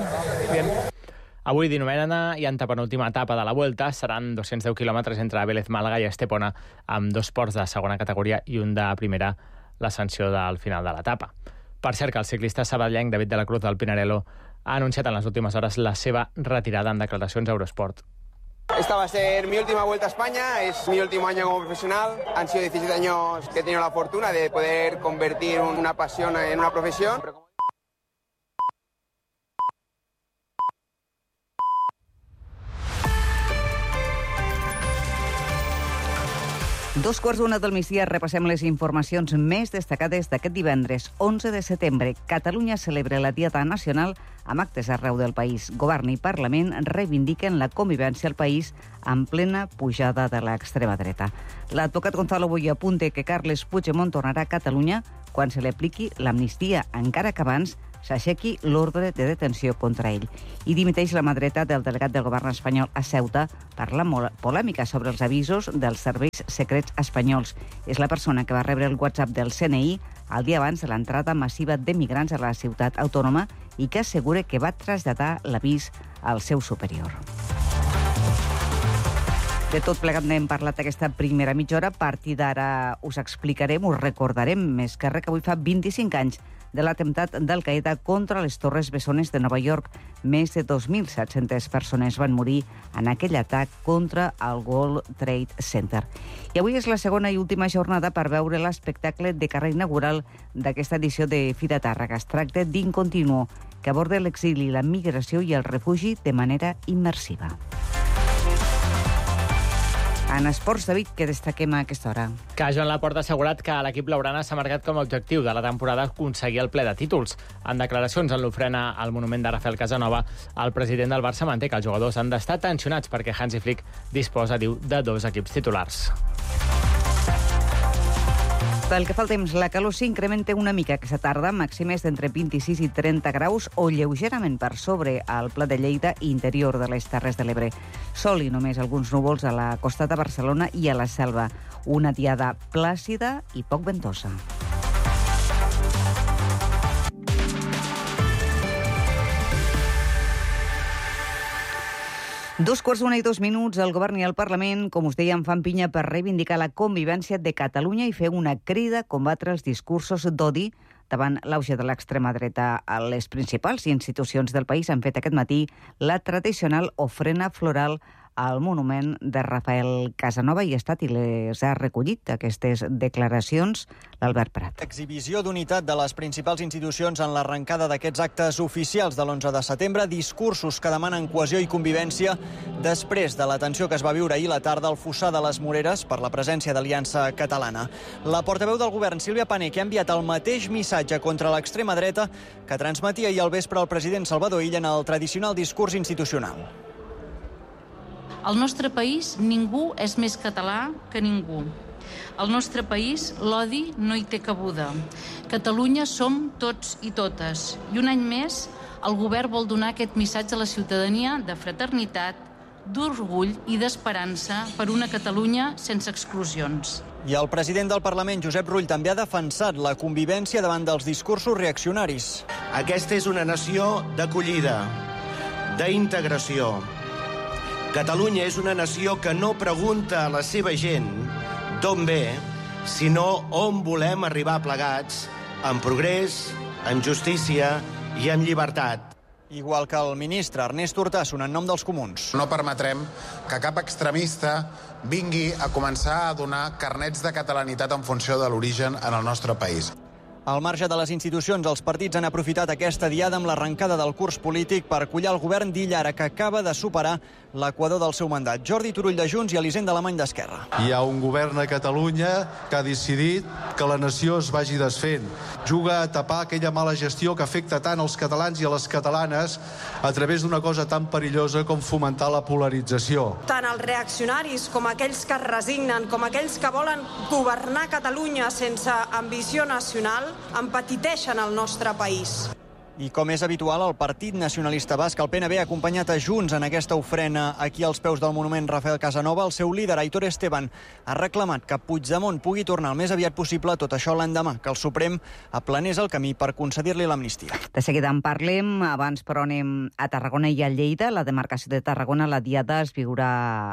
Avui, 19a i antepenúltima etapa de la Vuelta, seran 210 quilòmetres entre Vélez Màlaga i Estepona, amb 2 ports de segona categoria i un de primera, l'ascensió del final de l'etapa. Per cert, que el ciclista sabadellenc David de la Cruz del Pinarello ha anunciat en les últimes hores la seva retirada en declaracions a Eurosport. Esta va a ser mi última vuelta a España, es mi último año como profesional. Han sido 17 años que he tenido la fortuna de poder convertir una pasión en una profesión. 2:15 del migdia repassem les informacions més destacades d'aquest divendres, 11 de setembre. Catalunya celebra la Diada Nacional amb actes arreu del país. Govern i Parlament reivindiquen la convivència al país en plena pujada de l'extrema dreta. L'advocat Gonzalo Boye apunta que Carles Puigdemont tornarà a Catalunya quan se li apliqui l'amnistia, encara que abans s'aixequi l'ordre de detenció contra ell. I dimiteix la mà dreta del delegat del govern espanyol a Ceuta per la polèmica sobre els avisos dels serveis secrets espanyols. És la persona que va rebre el WhatsApp del CNI el dia abans de l'entrada massiva de migrants a la ciutat autònoma i que assegura que va traslladar l'avís al seu superior. De tot plegat n'hem parlat aquesta primera mitja hora. A partir d'ara us explicarem, us recordarem més que res que avui fa 25 anys de l'atemptat d'Al-Qaeda contra les Torres Bessones de Nova York. Més de 2.700 persones van morir en aquell atac contra el World Trade Center. I avui és la segona i última jornada per veure l'espectacle de carrer inaugural d'aquesta edició de Fira Tàrrega. Es tracta d'Incontinuo, que aborda l'exili, la migració i el refugi de manera immersiva. En esports, David, què destaquem a aquesta hora? Que Joan Laporta ha assegurat que l'equip blaugrana s'ha marcat com a objectiu de la temporada aconseguir el ple de títols. En declaracions en l'ofrena al monument de Rafael Casanova, el president del Barça manté que els jugadors han d'estar tensionats perquè Hansi Flick disposa, diu, de 2 equips titulars. Pel que fa al temps, la calor s'incrementa una mica aquesta tarda, màximes d'entre 26 i 30 graus o lleugerament per sobre al Pla de Lleida i interior de les Terres de l'Ebre. Sol i només alguns núvols a la costa de Barcelona i a la Selva. Una diada plàcida i poc ventosa. Dos quarts d'una i 2 minuts, el govern i el Parlament, com us dèiem, fan pinya per reivindicar la convivència de Catalunya i fer una crida a combatre els discursos d'odi davant l'auge de l'extrema dreta. A les principals institucions del país han fet aquest matí la tradicional ofrena floral al monument de Rafael Casanova i les ha recollit aquestes declaracions l'Albert Prat. Exhibició d'unitat de les principals institucions en l'arrencada d'aquests actes oficials de l'11 de setembre, discursos que demanen cohesió i convivència després de la tensió que es va viure ahir la tarda al Fossar de les Moreres per la presència d'Aliança Catalana. La portaveu del govern, Sílvia Pané, que ha enviat el mateix missatge contra l'extrema dreta que transmetia ahir al vespre el president Salvador Illa en el tradicional discurs institucional. Al nostre país ningú és més català que ningú. Al nostre país l'odi no hi té cabuda. Catalunya som tots i totes. I un any més el govern vol donar aquest missatge a la ciutadania de fraternitat, d'orgull i d'esperança per una Catalunya sense exclusions. I el president del Parlament, Josep Rull, també ha defensat la convivència davant dels discursos reaccionaris. Aquesta és una nació d'acollida, d'integració. Catalunya és una nació que no pregunta a la seva gent d'on ve, sinó on volem arribar plegats, amb progrés, amb justícia i amb llibertat. Igual que el ministre Ernest Urtasun en nom dels comuns. No permetrem que cap extremista vingui a començar a donar carnets de catalanitat en funció de l'origen en el nostre país. Al marge de les institucions, els partits han aprofitat aquesta diada amb l'arrencada del curs polític per collar el govern d'Illa Ara, que acaba de superar l'equador del seu mandat. Jordi Turull de Junts i Elisenda Alemany d'Esquerra. Hi ha un govern a Catalunya que ha decidit que la nació es vagi desfent. Juga a tapar aquella mala gestió que afecta tant els catalans i a les catalanes a través d'una cosa tan perillosa com fomentar la polarització. Tant els reaccionaris com aquells que es resignen, com aquells que volen governar Catalunya sense ambició nacional, empetiteixen el nostre país. I com és habitual, el Partit Nacionalista Basc, el PNB, ha acompanyat a Junts en aquesta ofrena aquí als peus del monument Rafael Casanova. El seu líder, Aitor Esteban, ha reclamat que Puigdemont pugui tornar el més aviat possible, tot això l'endemà, que el Suprem aplanés el camí per concedir-li l'amnistia. De seguida en parlem, abans però anem a Tarragona i a Lleida. La demarcació de Tarragona, la diada es viu,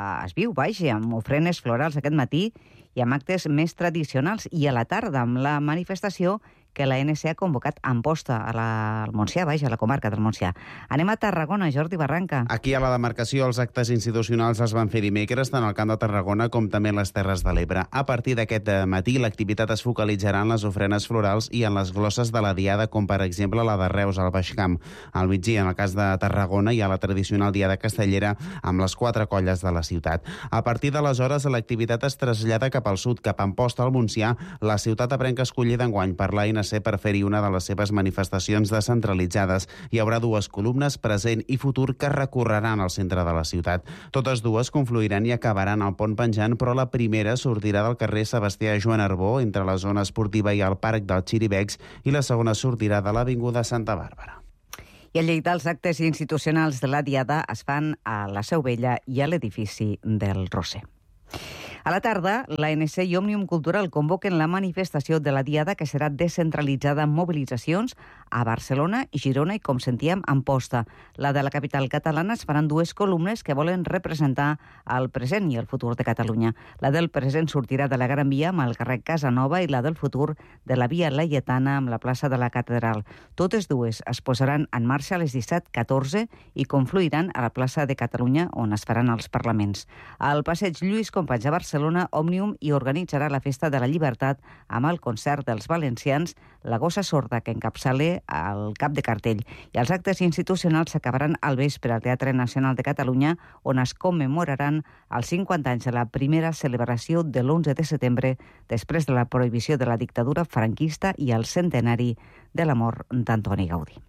amb ofrenes florals aquest matí i amb actes més tradicionals, i a la tarda amb la manifestació que la NC ha convocat a Amposta, al Montsià, a la comarca del Montsià. Anem a Tarragona, Jordi Barranca. Aquí a la demarcació els actes institucionals es van fer dimecres, tant al Camp de Tarragona com també en les Terres de l'Ebre. A partir d'aquest matí, l'activitat es focalitzarà en les ofrenes florals i en les glosses de la diada, com per exemple la de Reus al Baix Camp. Al migdia, en el cas de Tarragona, hi ha la tradicional diada castellera amb les 4 colles de la ciutat. A partir d'aleshores, l'activitat es trasllada cap al sud, cap a Amposta, al Montsià, la ciutat ebrenca escollida enguany per l'ANC l'ANC per fer-hi una de les seves manifestacions descentralitzades. Hi haurà dues columnes, present i futur, que recorreran al centre de la ciutat. Totes dues confluiran i acabaran al pont penjant, però la primera sortirà del carrer Sebastià Joan Arbó, entre la zona esportiva i el Parc dels Xiribecs, i la segona sortirà de l'Avinguda Santa Bàrbara. I a Lleida els actes institucionals de la Diada es fan a la Seu Vella i a l'edifici del Roser. A la tarda, l'ANC i Òmnium Cultural convoquen la manifestació de la Diada, que serà descentralitzada amb mobilitzacions a Barcelona, Girona i, com sentíem, Amposta. La de la capital catalana es faran dues columnes que volen representar el present i el futur de Catalunya. La del present sortirà de la Gran Via amb el carrer Casanova i la del futur de la Via Laietana amb la plaça de la Catedral. Totes dues es posaran en marxa a les 17:14 i confluiran a la plaça de Catalunya, on es faran els parlaments. Al passeig Lluís Companys a Barcelona, Òmnium hi organitzarà la Festa de la Llibertat amb el concert dels valencians La Gossa Sorda, que encapçala el cap de cartell. I els actes institucionals s'acabaran al vespre al Teatre Nacional de Catalunya, on es commemoraran els 50 anys de la primera celebració de l'11 de setembre, després de la prohibició de la dictadura franquista i el centenari de la mort d'Antoni Gaudí.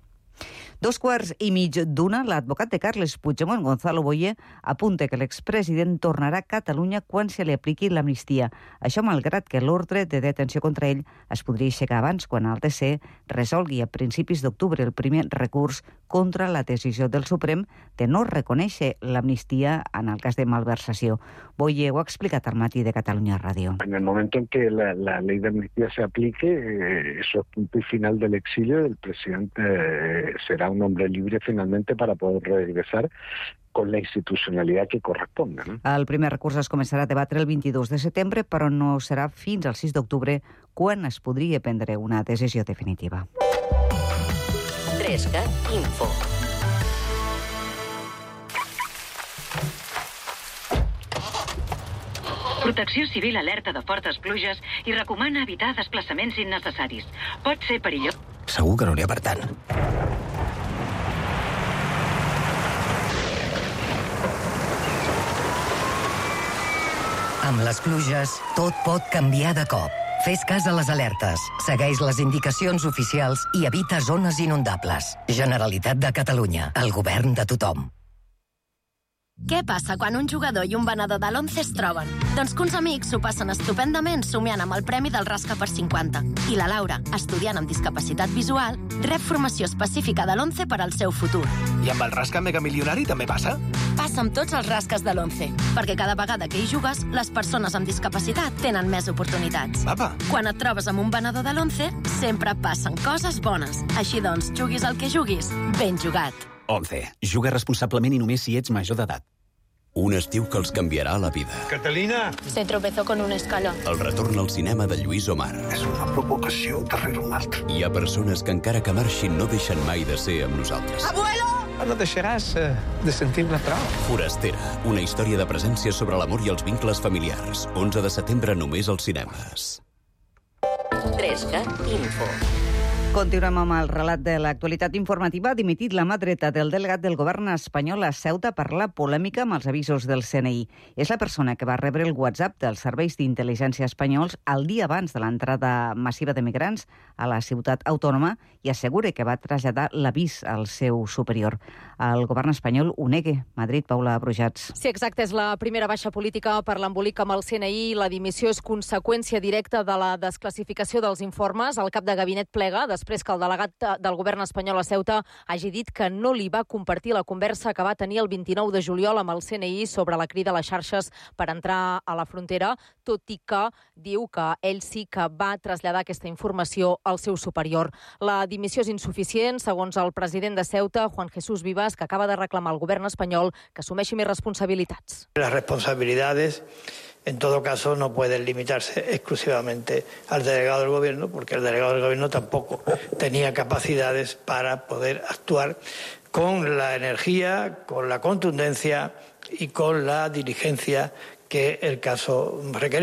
2:15, l'advocat de Carles Puigdemont, Gonzalo Boye, apunta que l'expresident tornarà a Catalunya quan se li apliqui l'amnistia. Això malgrat que l'ordre de detenció contra ell es podria aixecar abans, quan el TC resolgui a principis d'octubre el primer recurs contra la decisió del Suprem de no reconèixer l'amnistia en el cas de malversació. Boye ho ha explicat al matí de Catalunya Ràdio. En el momento en que la ley de amnistía se aplique, eso es punto y final del exilio, el presidente será un hombre libre finalmente para poder regresar con la institucionalidad que corresponda, ¿no? El primer recurs es començarà a debatre el 22 de setembre, però no serà fins al 6 d'octubre quan es podria prendre una decisió definitiva. 3CAT Info. Protecció Civil alerta de fortes pluges i recomana evitar desplaçaments innecessaris. Pot ser perillós. Segur que no n'hi ha per tant. Amb les pluges, tot pot canviar de cop. Fes cas a les alertes, segueix les indicacions oficials i evita zones inundables. Generalitat de Catalunya, el govern de tothom. Què passa quan un jugador i un venedor de l'11 es troben? Doncs que uns amics s'ho passen estupendament somiant amb el premi del Rasca per 50. I la Laura, estudiant amb discapacitat visual, rep formació específica de l'11 per al seu futur. I amb el Rasca Mega Milionari també passa? Passa amb tots els rasques de l'11, perquè cada vegada que hi jugues, les persones amb discapacitat tenen més oportunitats. Apa. Quan et trobes amb un venedor de l'11, sempre passen coses bones. Així doncs, juguis el que juguis, ben jugat. 11. Juga responsablement i només si ets major d'edat. Un estiu que els canviarà la vida. Catalina! Se tropezó con un escalón. El retorn al cinema de Lluís Omar. És una provocació darrere una altra. Hi ha persones que encara que marxin no deixen mai de ser amb nosaltres. Abuelo! No deixaràs de sentir-ne prou. Forastera, una història de presència sobre l'amor i els vincles familiars. 11 de setembre només als cinemes. 3CAT Info. Continuem amb el relat de l'actualitat informativa. Ha dimitit la mà dreta del delegat del govern espanyol a Ceuta per la polèmica amb els avisos del CNI. És la persona que va rebre el WhatsApp dels serveis d'intel·ligència espanyols el dia abans de l'entrada massiva de migrants a la ciutat autònoma i assegura que va traslladar l'avís al seu superior. El govern espanyol ho nega. Madrid, Paula Brujats. Sí, exacte. És la primera baixa política per l'embolic amb el CNI. La dimissió és conseqüència directa de la desclassificació dels informes. El cap de gabinet plega després que el delegat del govern espanyol a Ceuta hagi dit que no li va compartir la conversa que va tenir el 29 de juliol amb el CNI sobre la crida a les xarxes per entrar a la frontera, tot i que diu que ell sí que va traslladar aquesta informació al seu superior. La dimissió és insuficient, segons el president de Ceuta, Juan Jesús Vivas, que acaba de reclamar al govern espanyol que assumeixi més responsabilitats. Las responsabilidades, en todo caso, no pueden limitarse exclusivamente al delegado del gobierno, porque el delegado del gobierno tampoco tenía capacidades para poder actuar con la energía, con la contundencia y con la diligencia que el caso requería.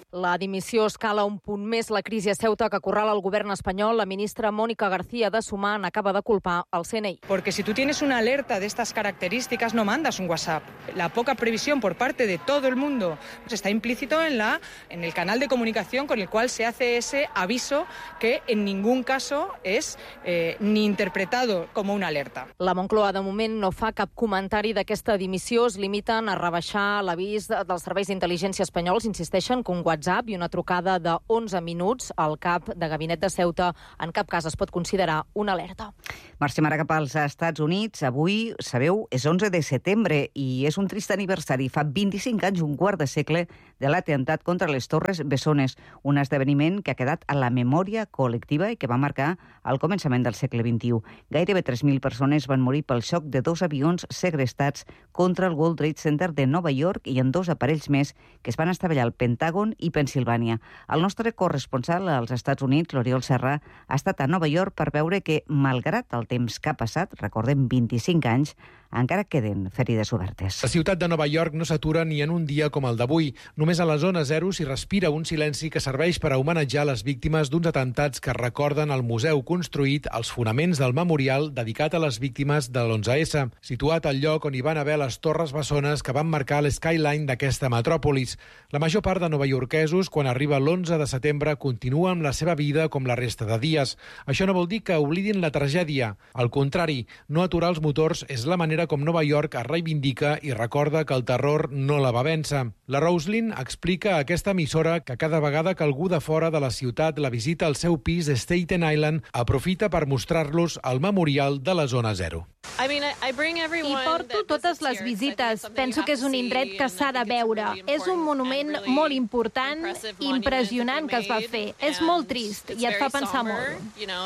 La dimissió escala un punt més la crisi a Ceuta que acorrala el govern espanyol. La ministra Mónica García de Sumar acaba de culpar al CNI. Porque si tú tienes una alerta de estas características, no mandas un WhatsApp. La poca previsión por parte de todo el mundo está implícito en el canal de comunicación con el cual se hace ese aviso que en ningún caso es ni interpretado como una alerta. La Moncloa de moment no fa cap comentari d'aquesta dimissió. Es limiten a rebaixar l'avís dels serveis d'intel·ligència espanyols. Insisteixen que un WhatsApp i una trucada de 11 minuts al cap de gabinet de Ceuta en cap cas es pot considerar una alerta. Marxem ara cap als Estats Units. Avui, sabeu, és 11 de setembre i és un trist aniversari. Fa 25 anys, un quart de segle, de l'atemptat contra les Torres Bessones, un esdeveniment que ha quedat a la memòria col·lectiva i que va marcar el començament del segle XXI. Gairebé 3.000 persones van morir pel xoc de 2 avions segrestats contra el World Trade Center de Nova York i en 2 aparells més que es van estavellar al Pentàgon i Pensilvània. El nostre corresponsal als Estats Units, l'Oriol Serra, ha estat a Nova York per veure que, malgrat el temps que ha passat, recordem 25 anys, encara queden ferides obertes. La ciutat de Nova York no s'atura ni en un dia com el d'avui. Només a la zona zero s'hi respira un silenci que serveix per a homenatjar les víctimes d'uns atemptats que recorden el museu construït als fonaments del memorial dedicat a les víctimes de l'11S, situat al lloc on hi van haver les Torres Bessones que van marcar l'skyline d'aquesta metròpolis. La major part de novaiorquesos, quan arriba l'11 de setembre, continua amb la seva vida com la resta de dies. Això no vol dir que oblidin la tragèdia. Al contrari, no aturar els motors és la manera com Nova York es reivindica i recorda que el terror no la va vèncer. La Roslyn explica a aquesta emissora que cada vegada que algú de fora de la ciutat la visita al seu pis de Staten Island, aprofita per mostrar-los el memorial de la zona zero. Hi porto totes les visites. Penso que és un indret que s'ha de veure. És un monument molt important, impressionant que es va fer. És molt trist i et fa pensar molt.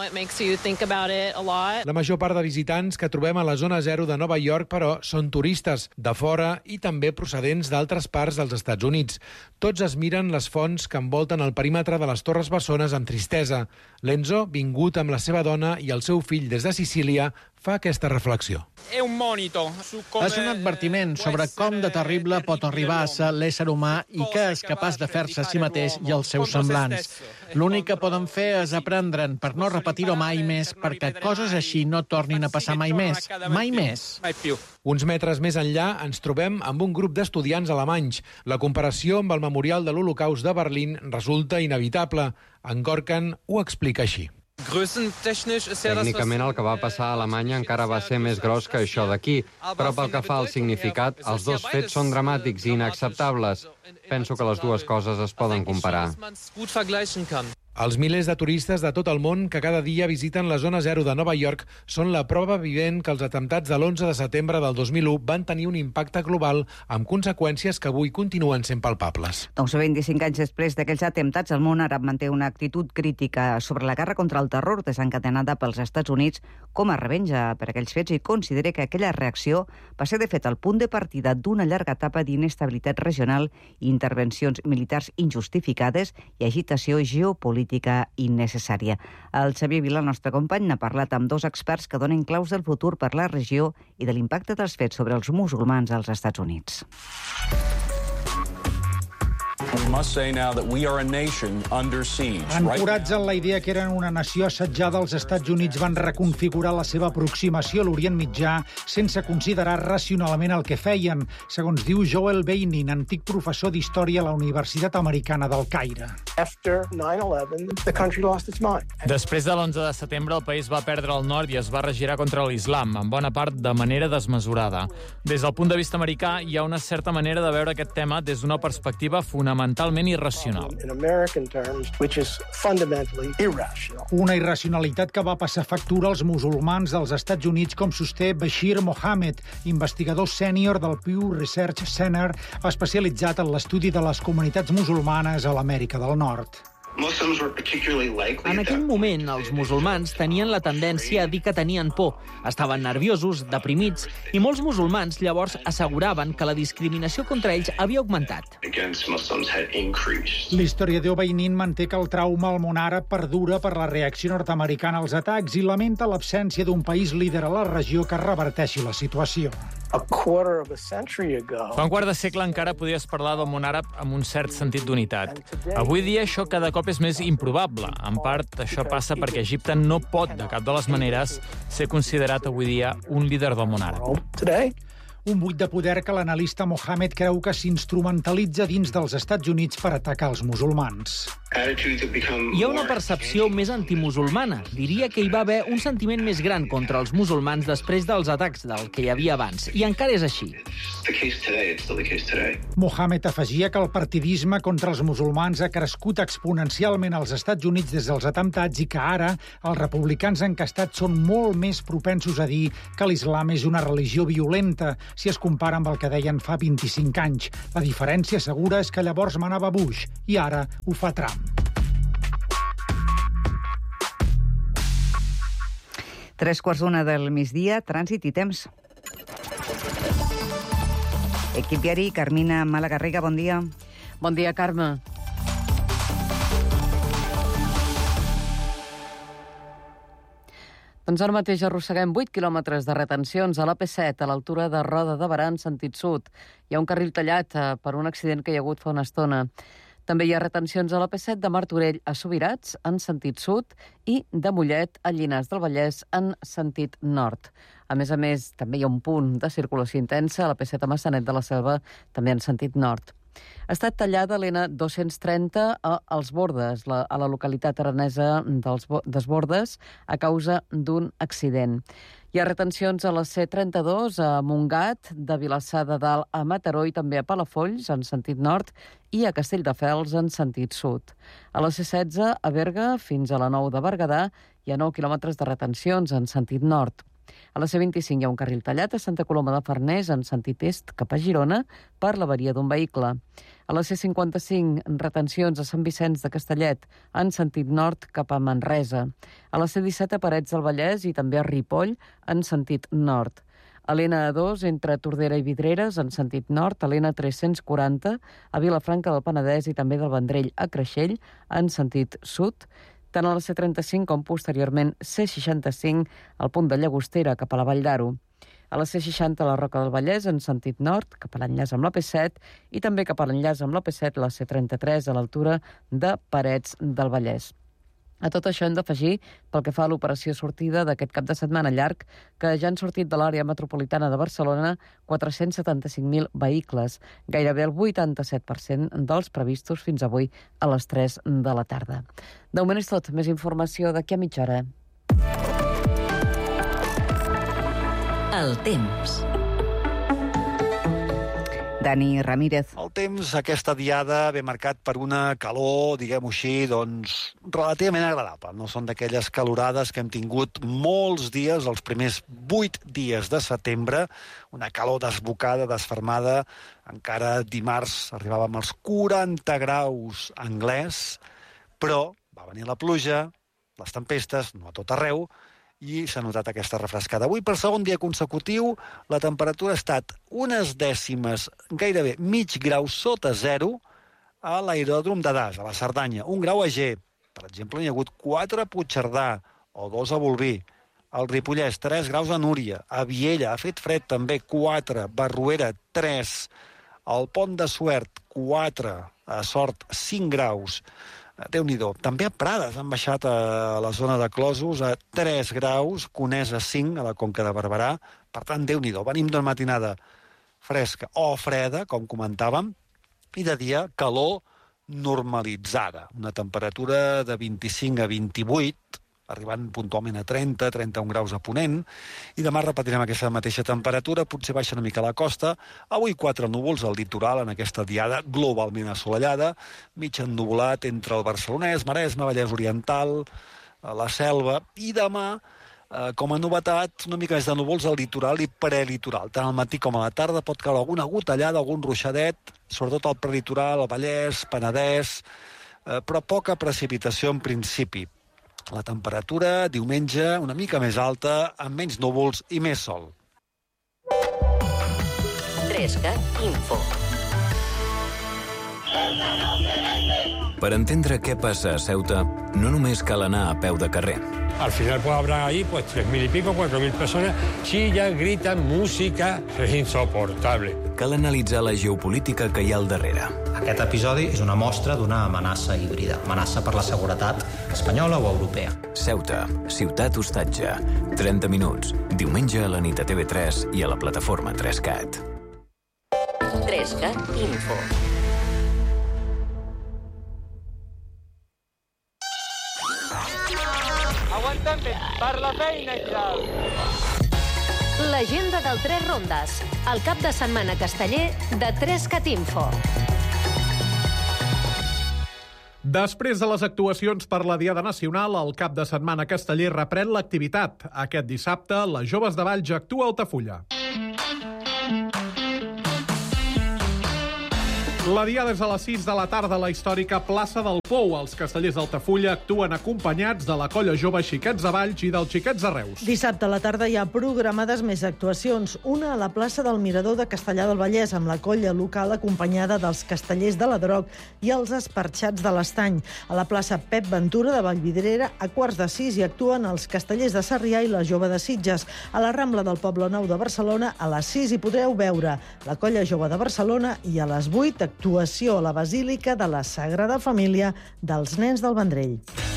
La major part de visitants que trobem a la zona zero de Nova York, però, són turistes, de fora i també procedents d'altres parts dels Estats Units. Tots es miren les fonts que envolten el perímetre de les Torres Bessones amb tristesa. L'Enzo, vingut amb la seva dona i el seu fill des de Sicília, fa aquesta reflexió. És un advertiment sobre com de terrible pot arribar a ser l'ésser humà i que és capaç de fer-se a si mateix i els seus semblants. L'únic que poden fer és aprendre'n per no repetir-ho mai més, perquè coses així no tornin a passar mai més. Mai més. Uns metres més enllà ens trobem amb un grup d'estudiants alemanys. La comparació amb el memorial de l'Holocaust de Berlín resulta inevitable. En Gorkan ho explica així. Tècnicament el que va passar a Alemanya encara va ser més gros que això d'aquí, però pel que fa al significat, els dos fets són dramàtics i inacceptables. Penso que les dues coses es poden comparar. Els milers de turistes de tot el món que cada dia visiten la zona zero de Nova York són la prova vivent que els atemptats de l'11 de setembre del 2001 van tenir un impacte global amb conseqüències que avui continuen sent palpables. Doncs 25 anys després d'aquells atemptats, el món àrab manté una actitud crítica sobre la guerra contra el terror desencadenada pels Estats Units com a revenja per aquells fets i considera que aquella reacció va ser, de fet, el punt de partida d'una llarga etapa d'inestabilitat regional, intervencions militars injustificades i agitació geopolítica innecessària. El Xavier Vila, el nostre company, n'ha parlat amb 2 experts que donen claus del futur per la regió i de l'impacte dels fets sobre els musulmans als Estats Units. Ancorats en la idea que eren una nació assetjada, els Estats Units van reconfigurar la seva aproximació a l'Orient Mitjà sense considerar racionalment el que feien, segons diu Joel Beinin, antic professor d'història a la Universitat Americana del Caire. Després de l'11 de setembre, el país va perdre el nord i es va regirar contra l'islam, en bona part de manera desmesurada. Des del punt de vista americà, hi ha una certa manera de veure aquest tema des d'una perspectiva fonamentalment irracional. Una irracionalitat que va passar factura als musulmans dels Estats Units, com sosté Bashir Mohammed, investigador sènior del Pew Research Center, especialitzat en l'estudi de les comunitats musulmanes a l'Amèrica del Nord. En aquell moment, els musulmans tenien la tendència a dir que tenien por, estaven nerviosos, deprimits, i molts musulmans llavors asseguraven que la discriminació contra ells havia augmentat. L'historiador Beinin manté que el trauma al món àrab perdura per la reacció nord-americana als atacs i lamenta l'absència d'un país líder a la regió que reverteixi la situació. Fa un quart de segle encara podies parlar del món àrab amb un cert sentit d'unitat. Avui dia això cada cop és més improbable. En part, això passa perquè Egipte no pot, de cap de les maneres, ser considerat avui dia un líder del món àrab. Un buit de poder que l'analista Mohamed creu que s'instrumentalitza dins dels Estats Units per atacar els musulmans. Hi ha una percepció més antimusulmana. Diria que hi va haver un sentiment més gran contra els musulmans després dels atacs del que hi havia abans. I encara és així. Mohamed afegia que el partidisme contra els musulmans ha crescut exponencialment als Estats Units des dels atemptats i que ara els republicans encastats són molt més propensos a dir que l'islam és una religió violenta si es compara amb el que deien fa 25 anys. La diferència segura és que llavors manava Bush i ara ho fa Trump. 3:15 del migdia, trànsit i temps. Equip diari, Carmina Malagarriga, bon dia. Bon dia, Carme. Doncs ara mateix arrosseguem 8 quilòmetres de retencions a l'AP7, a l'altura de Roda de Berà, en sentit sud. Hi ha un carril tallat per un accident que hi ha hagut fa una estona. També hi ha retencions a l'AP7 de Martorell a Subirats, en sentit sud, i de Mollet a Llinars del Vallès, en sentit nord. A més, també hi ha un punt de circulació intensa a l'AP7 a Maçanet de la Selva, també en sentit nord. Ha estat tallada l'N230 als Bordes, a la localitat aranesa dels Bordes, a causa d'un accident. Hi ha retencions a la C32 a Montgat, de Vilassar de Dalt a Mataró i també a Palafolls, en sentit nord, i a Castelldefels, en sentit sud. A la C16 a Berga, fins a la 9 de Berguedà, hi ha 9 quilòmetres de retencions en sentit nord. A la C25 hi ha un carril tallat a Santa Coloma de Farners, en sentit est, cap a Girona, per l'avaria d'un vehicle. A la C55, retencions a Sant Vicenç de Castellet, en sentit nord, cap a Manresa. A la C17, a Parets del Vallès i també a Ripoll, en sentit nord. A l'N2, entre Tordera i Vidreres, en sentit nord, a l'N340, a Vilafranca del Penedès i també del Vendrell a Creixell, en sentit sud. Tant a la C35 com posteriorment C65 al punt de Llagostera cap a la Vall d'Aro. A la C60 a la Roca del Vallès en sentit nord, cap a l'enllaç amb l'AP7 i també cap a l'enllaç amb l'AP7 la C33 a l'altura de Parets del Vallès. A tot això hem d'afegir, pel que fa a l'operació sortida d'aquest cap de setmana llarg, que ja han sortit de l'àrea metropolitana de Barcelona 475.000 vehicles, gairebé el 87% dels previstos fins avui a les 3 de la tarda. De moment és tot. Més informació d'aquí a mitja hora. El temps. Dani Ramírez. El temps aquesta diada ve marcat per una calor, diguem-ho així, doncs, relativament agradable. No són d'aquelles calorades que hem tingut molts dies, els primers 8 dies de setembre, una calor desbocada, desfermada. Encara dimarts arribàvem als 40 graus anglès, però va venir la pluja, les tempestes, no a tot arreu, i s'ha notat aquesta refrescada. Avui, per segon dia consecutiu, la temperatura ha estat unes dècimes, gairebé mig grau sota zero, a l'aeròdrom de Das, a la Cerdanya. 1 grau a G. Per exemple, hi ha hagut 4 a Puigcerdà, o 2 a Bolvir. Al Ripollès, 3 graus a Núria. A Viella ha fet fred també, 4. Barruera, 3. Al Pont de Suert, 4. A Sort, 5 graus. Déu-n'hi-do. També a Prades han baixat a la zona de Closos a 3 graus, Conesa 5 a la Conca de Barberà. Per tant, Déu-n'hi-do. Venim d'una matinada fresca o freda, com comentàvem, i de dia calor normalitzada. Una temperatura de 25 a 28, arribant puntualment a 30, 31 graus a Ponent, i demà repetirem aquesta mateixa temperatura, potser baixa una mica a la costa. Avui 4 núvols al litoral en aquesta diada globalment assolellada, mig ennuvolat entre el Barcelonès, Maresme, Vallès Oriental, la Selva, i demà, com a novetat, una mica més de núvols al litoral i prelitoral. Tant al matí com a la tarda pot caure alguna gotellada, algun ruixadet, sobretot al prelitoral, al Vallès, Penedès, però poca precipitació en principi. La temperatura, diumenge, una mica més alta, amb menys núvols i més sol. 3CAT Info. Per entendre què passa a Ceuta, no només cal anar a peu de carrer. Al final pues habrá ahí 3.000 y pico, 4.000 personas, chillan, gritan, música, es insoportable. Cal analitzar la geopolítica que hi ha al darrere. Aquest episodi és una mostra d'una amenaça híbrida, amenaça per la seguretat espanyola o europea. Ceuta, ciutat hostatge, 30 minuts, diumenge a la nit a TV3 i a la plataforma 3CAT. 3CAT Info. Per la feina, ja. L'agenda del 3 Rondes, el cap de setmana casteller de 3CAT Info. Després de les actuacions per la Diada Nacional, el cap de setmana casteller reprèn l'activitat. Aquest dissabte, les Joves de Valls actua a Altafulla. La Diada és a les 6 de la tarda a la històrica plaça del Pou. Els castellers d'Altafulla actuen acompanyats de la colla jove Xiquets de Valls i dels Xiquets de Reus. Dissabte a la tarda hi ha programades més actuacions. Una a la plaça del Mirador de Castellar del Vallès, amb la colla local acompanyada dels castellers de la Droc i els Esparxats de l'Estany. A la plaça Pep Ventura de Vallvidrera, a 5:45, hi actuen els castellers de Sarrià i la jove de Sitges. A la Rambla del Poble Nou de Barcelona, a les 6 hi podreu veure la colla jove de Barcelona i a les 8 actuació a la Basílica de la Sagrada Família dels Nens del Vendrell.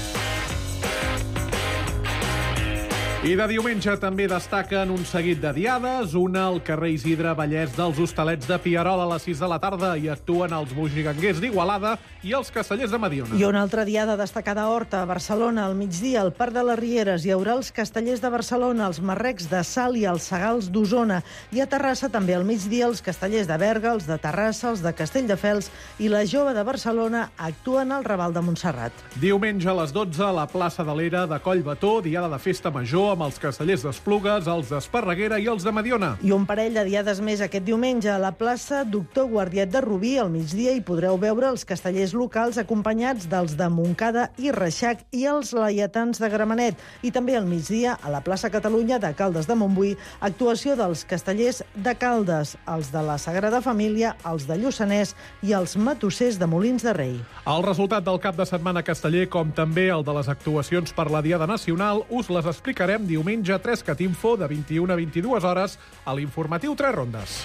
I de diumenge també destaquen un seguit de diades, una al carrer Isidre Vallès dels Hostalets de Pierol a les 6 de la tarda i actuen els bugiganguers d'Igualada i els castellers de Mediona. I una altra diada destacada a Horta, a Barcelona, al migdia, al Parc de les Rieres, hi haurà els castellers de Barcelona, els marrecs de Salt i els segals d'Osona. I a Terrassa també al migdia els castellers de Berga, els de Terrassa, els de Castelldefels i la jove de Barcelona actuen al Raval de Montserrat. Diumenge a les 12 a la plaça de l'Era de Collbató, diada de festa major amb els castellers d'Esplugues, els d'Esparreguera i els de Mediona. I un parell de diades més aquest diumenge a la plaça Doctor Guardiet de Rubí. Al migdia hi podreu veure els castellers locals acompanyats dels de Montcada i Reixac i els laietans de Gramenet. I també al migdia a la plaça Catalunya de Caldes de Montbui, actuació dels castellers de Caldes, els de la Sagrada Família, els de Lluçanès i els matossers de Molins de Rei. El resultat del cap de setmana casteller, com també el de les actuacions per la Diada Nacional, us les explicarem diumenge a 3CAT Info de 21 a 22 hores a l'informatiu 3 Rondes.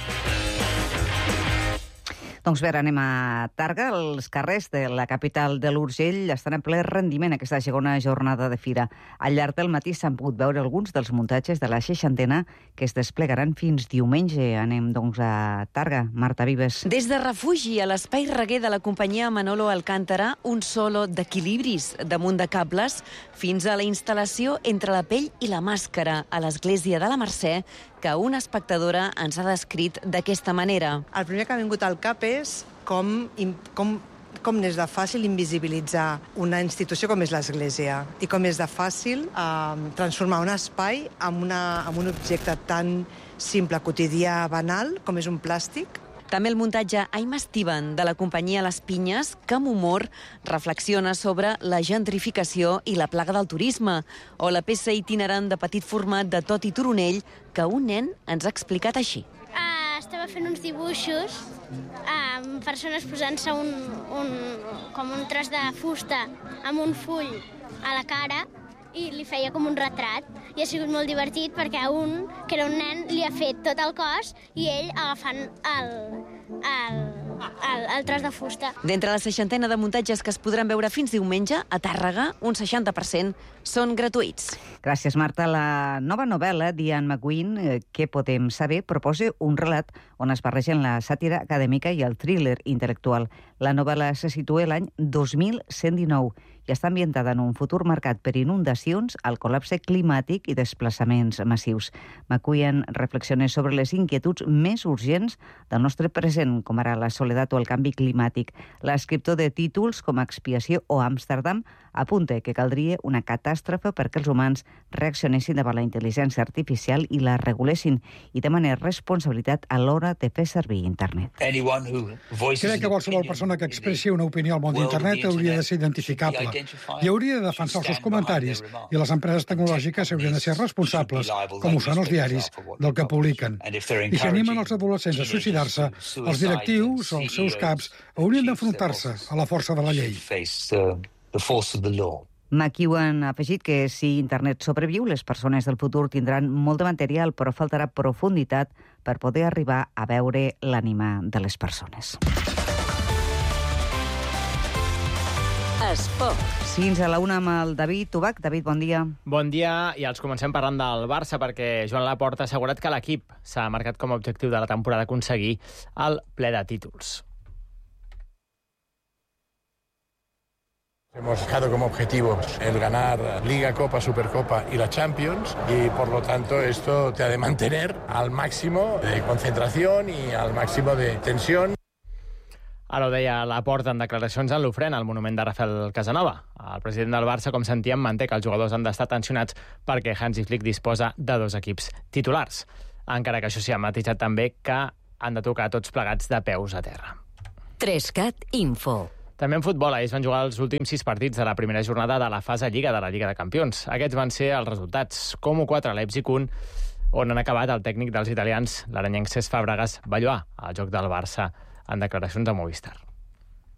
Doncs bé, anem a Targa. Els carrers de la capital de l'Urgell estan en ple rendiment aquesta segona jornada de fira. Al llarg del matí s'han pogut veure alguns dels muntatges de la 60ena que es desplegaran fins diumenge. Anem, doncs, a Targa. Marta Vives. Des de refugi a l'espai reguer de la companyia Manolo Alcántara, un solo d'equilibris damunt de cables, fins a la instal·lació entre la pell i la màscara a l'església de la Mercè, que una espectadora ens ha descrit d'aquesta manera. El primer que ha vingut al cap és com n'és de fàcil invisibilitzar una institució com és l'Església i com és de fàcil transformar un espai en un objecte tan simple, quotidià, banal, com és un plàstic. També el muntatge I'm Steven, de la companyia Les Pinyes, que amb humor reflexiona sobre la gentrificació i la plaga del turisme, o la peça itinerant de petit format de Tot i Turonell, que un nen ens ha explicat així. Estava fent uns dibuixos amb persones posant-se com un tros de fusta amb un full a la cara i li feia com un retrat. I ha sigut molt divertit perquè a un, que era un nen, li ha fet tot el cos i ell agafant el tros de fusta. D'entre la 60ena de muntatges que es podran veure fins diumenge, a Tàrrega, un 60% són gratuïts. Gràcies, Marta. La nova novel·la d'Ian McGuinn, Què podem saber?, proposa un relat on es barregen la sàtira acadèmica i el thriller intel·lectual. La novel·la se situa l'any 2119 i està ambientada en un futur marcat per inundacions, el col·lapse climàtic i desplaçaments massius. McQueen reflexiona sobre les inquietuds més urgents del nostre present, com ara la soledat o el canvi climàtic. L'escriptor de títols com Expiació o Amsterdam apunta que caldria una catàstrofe perquè els humans reaccionessin davant la intel·ligència artificial i la regulessin i demanen responsabilitat a l'hora de fer servir internet. Crec que qualsevol persona que expressi una opinió al món d'internet hauria de ser identificable i hauria de defensar els seus comentaris, i les empreses tecnològiques haurien de ser responsables, com ho són els diaris, del que publiquen. I si animen els adolescents a suïcidar-se, els directius o els seus caps haurien d'enfrontar-se a la força de la llei. McEwan ha afegit que si internet sobreviu, les persones del futur tindran molt de material, però faltarà profunditat per poder arribar a veure l'ànima de les persones. Esports. Fins a la una amb el David Tubac. David, bon dia. Bon dia, i els comencem parlant del Barça, perquè Joan Laporta ha assegurat que l'equip s'ha marcat com a objectiu de la temporada aconseguir el ple de títols. Hemos fijado como objetivo el ganar Liga, Copa, Supercopa y la Champions, y por lo tanto esto te ha de mantener al máximo de concentración y al máximo de tensión. Ara ho deia Laporta en declaracions en l'Ofrena, al monument de Rafael Casanova. El president del Barça, com sentíem, manté que els jugadors han d'estar tensionats perquè Hansi Flick disposa de 2 equips titulars. Encara que això s'hi ha matisat també que han de tocar tots plegats de peus a terra. 3CAT Info. També en futbol, ahir es van jugar els últims 6 partits de la primera jornada de la fase Lliga de la Lliga de Campions. Aquests van ser els resultats: Como 4, Leipzig 1, on han acabat el tècnic dels italians, l'aranyenc Cesc Fàbregas, va lloar el joc del Barça en declaracions a Movistar.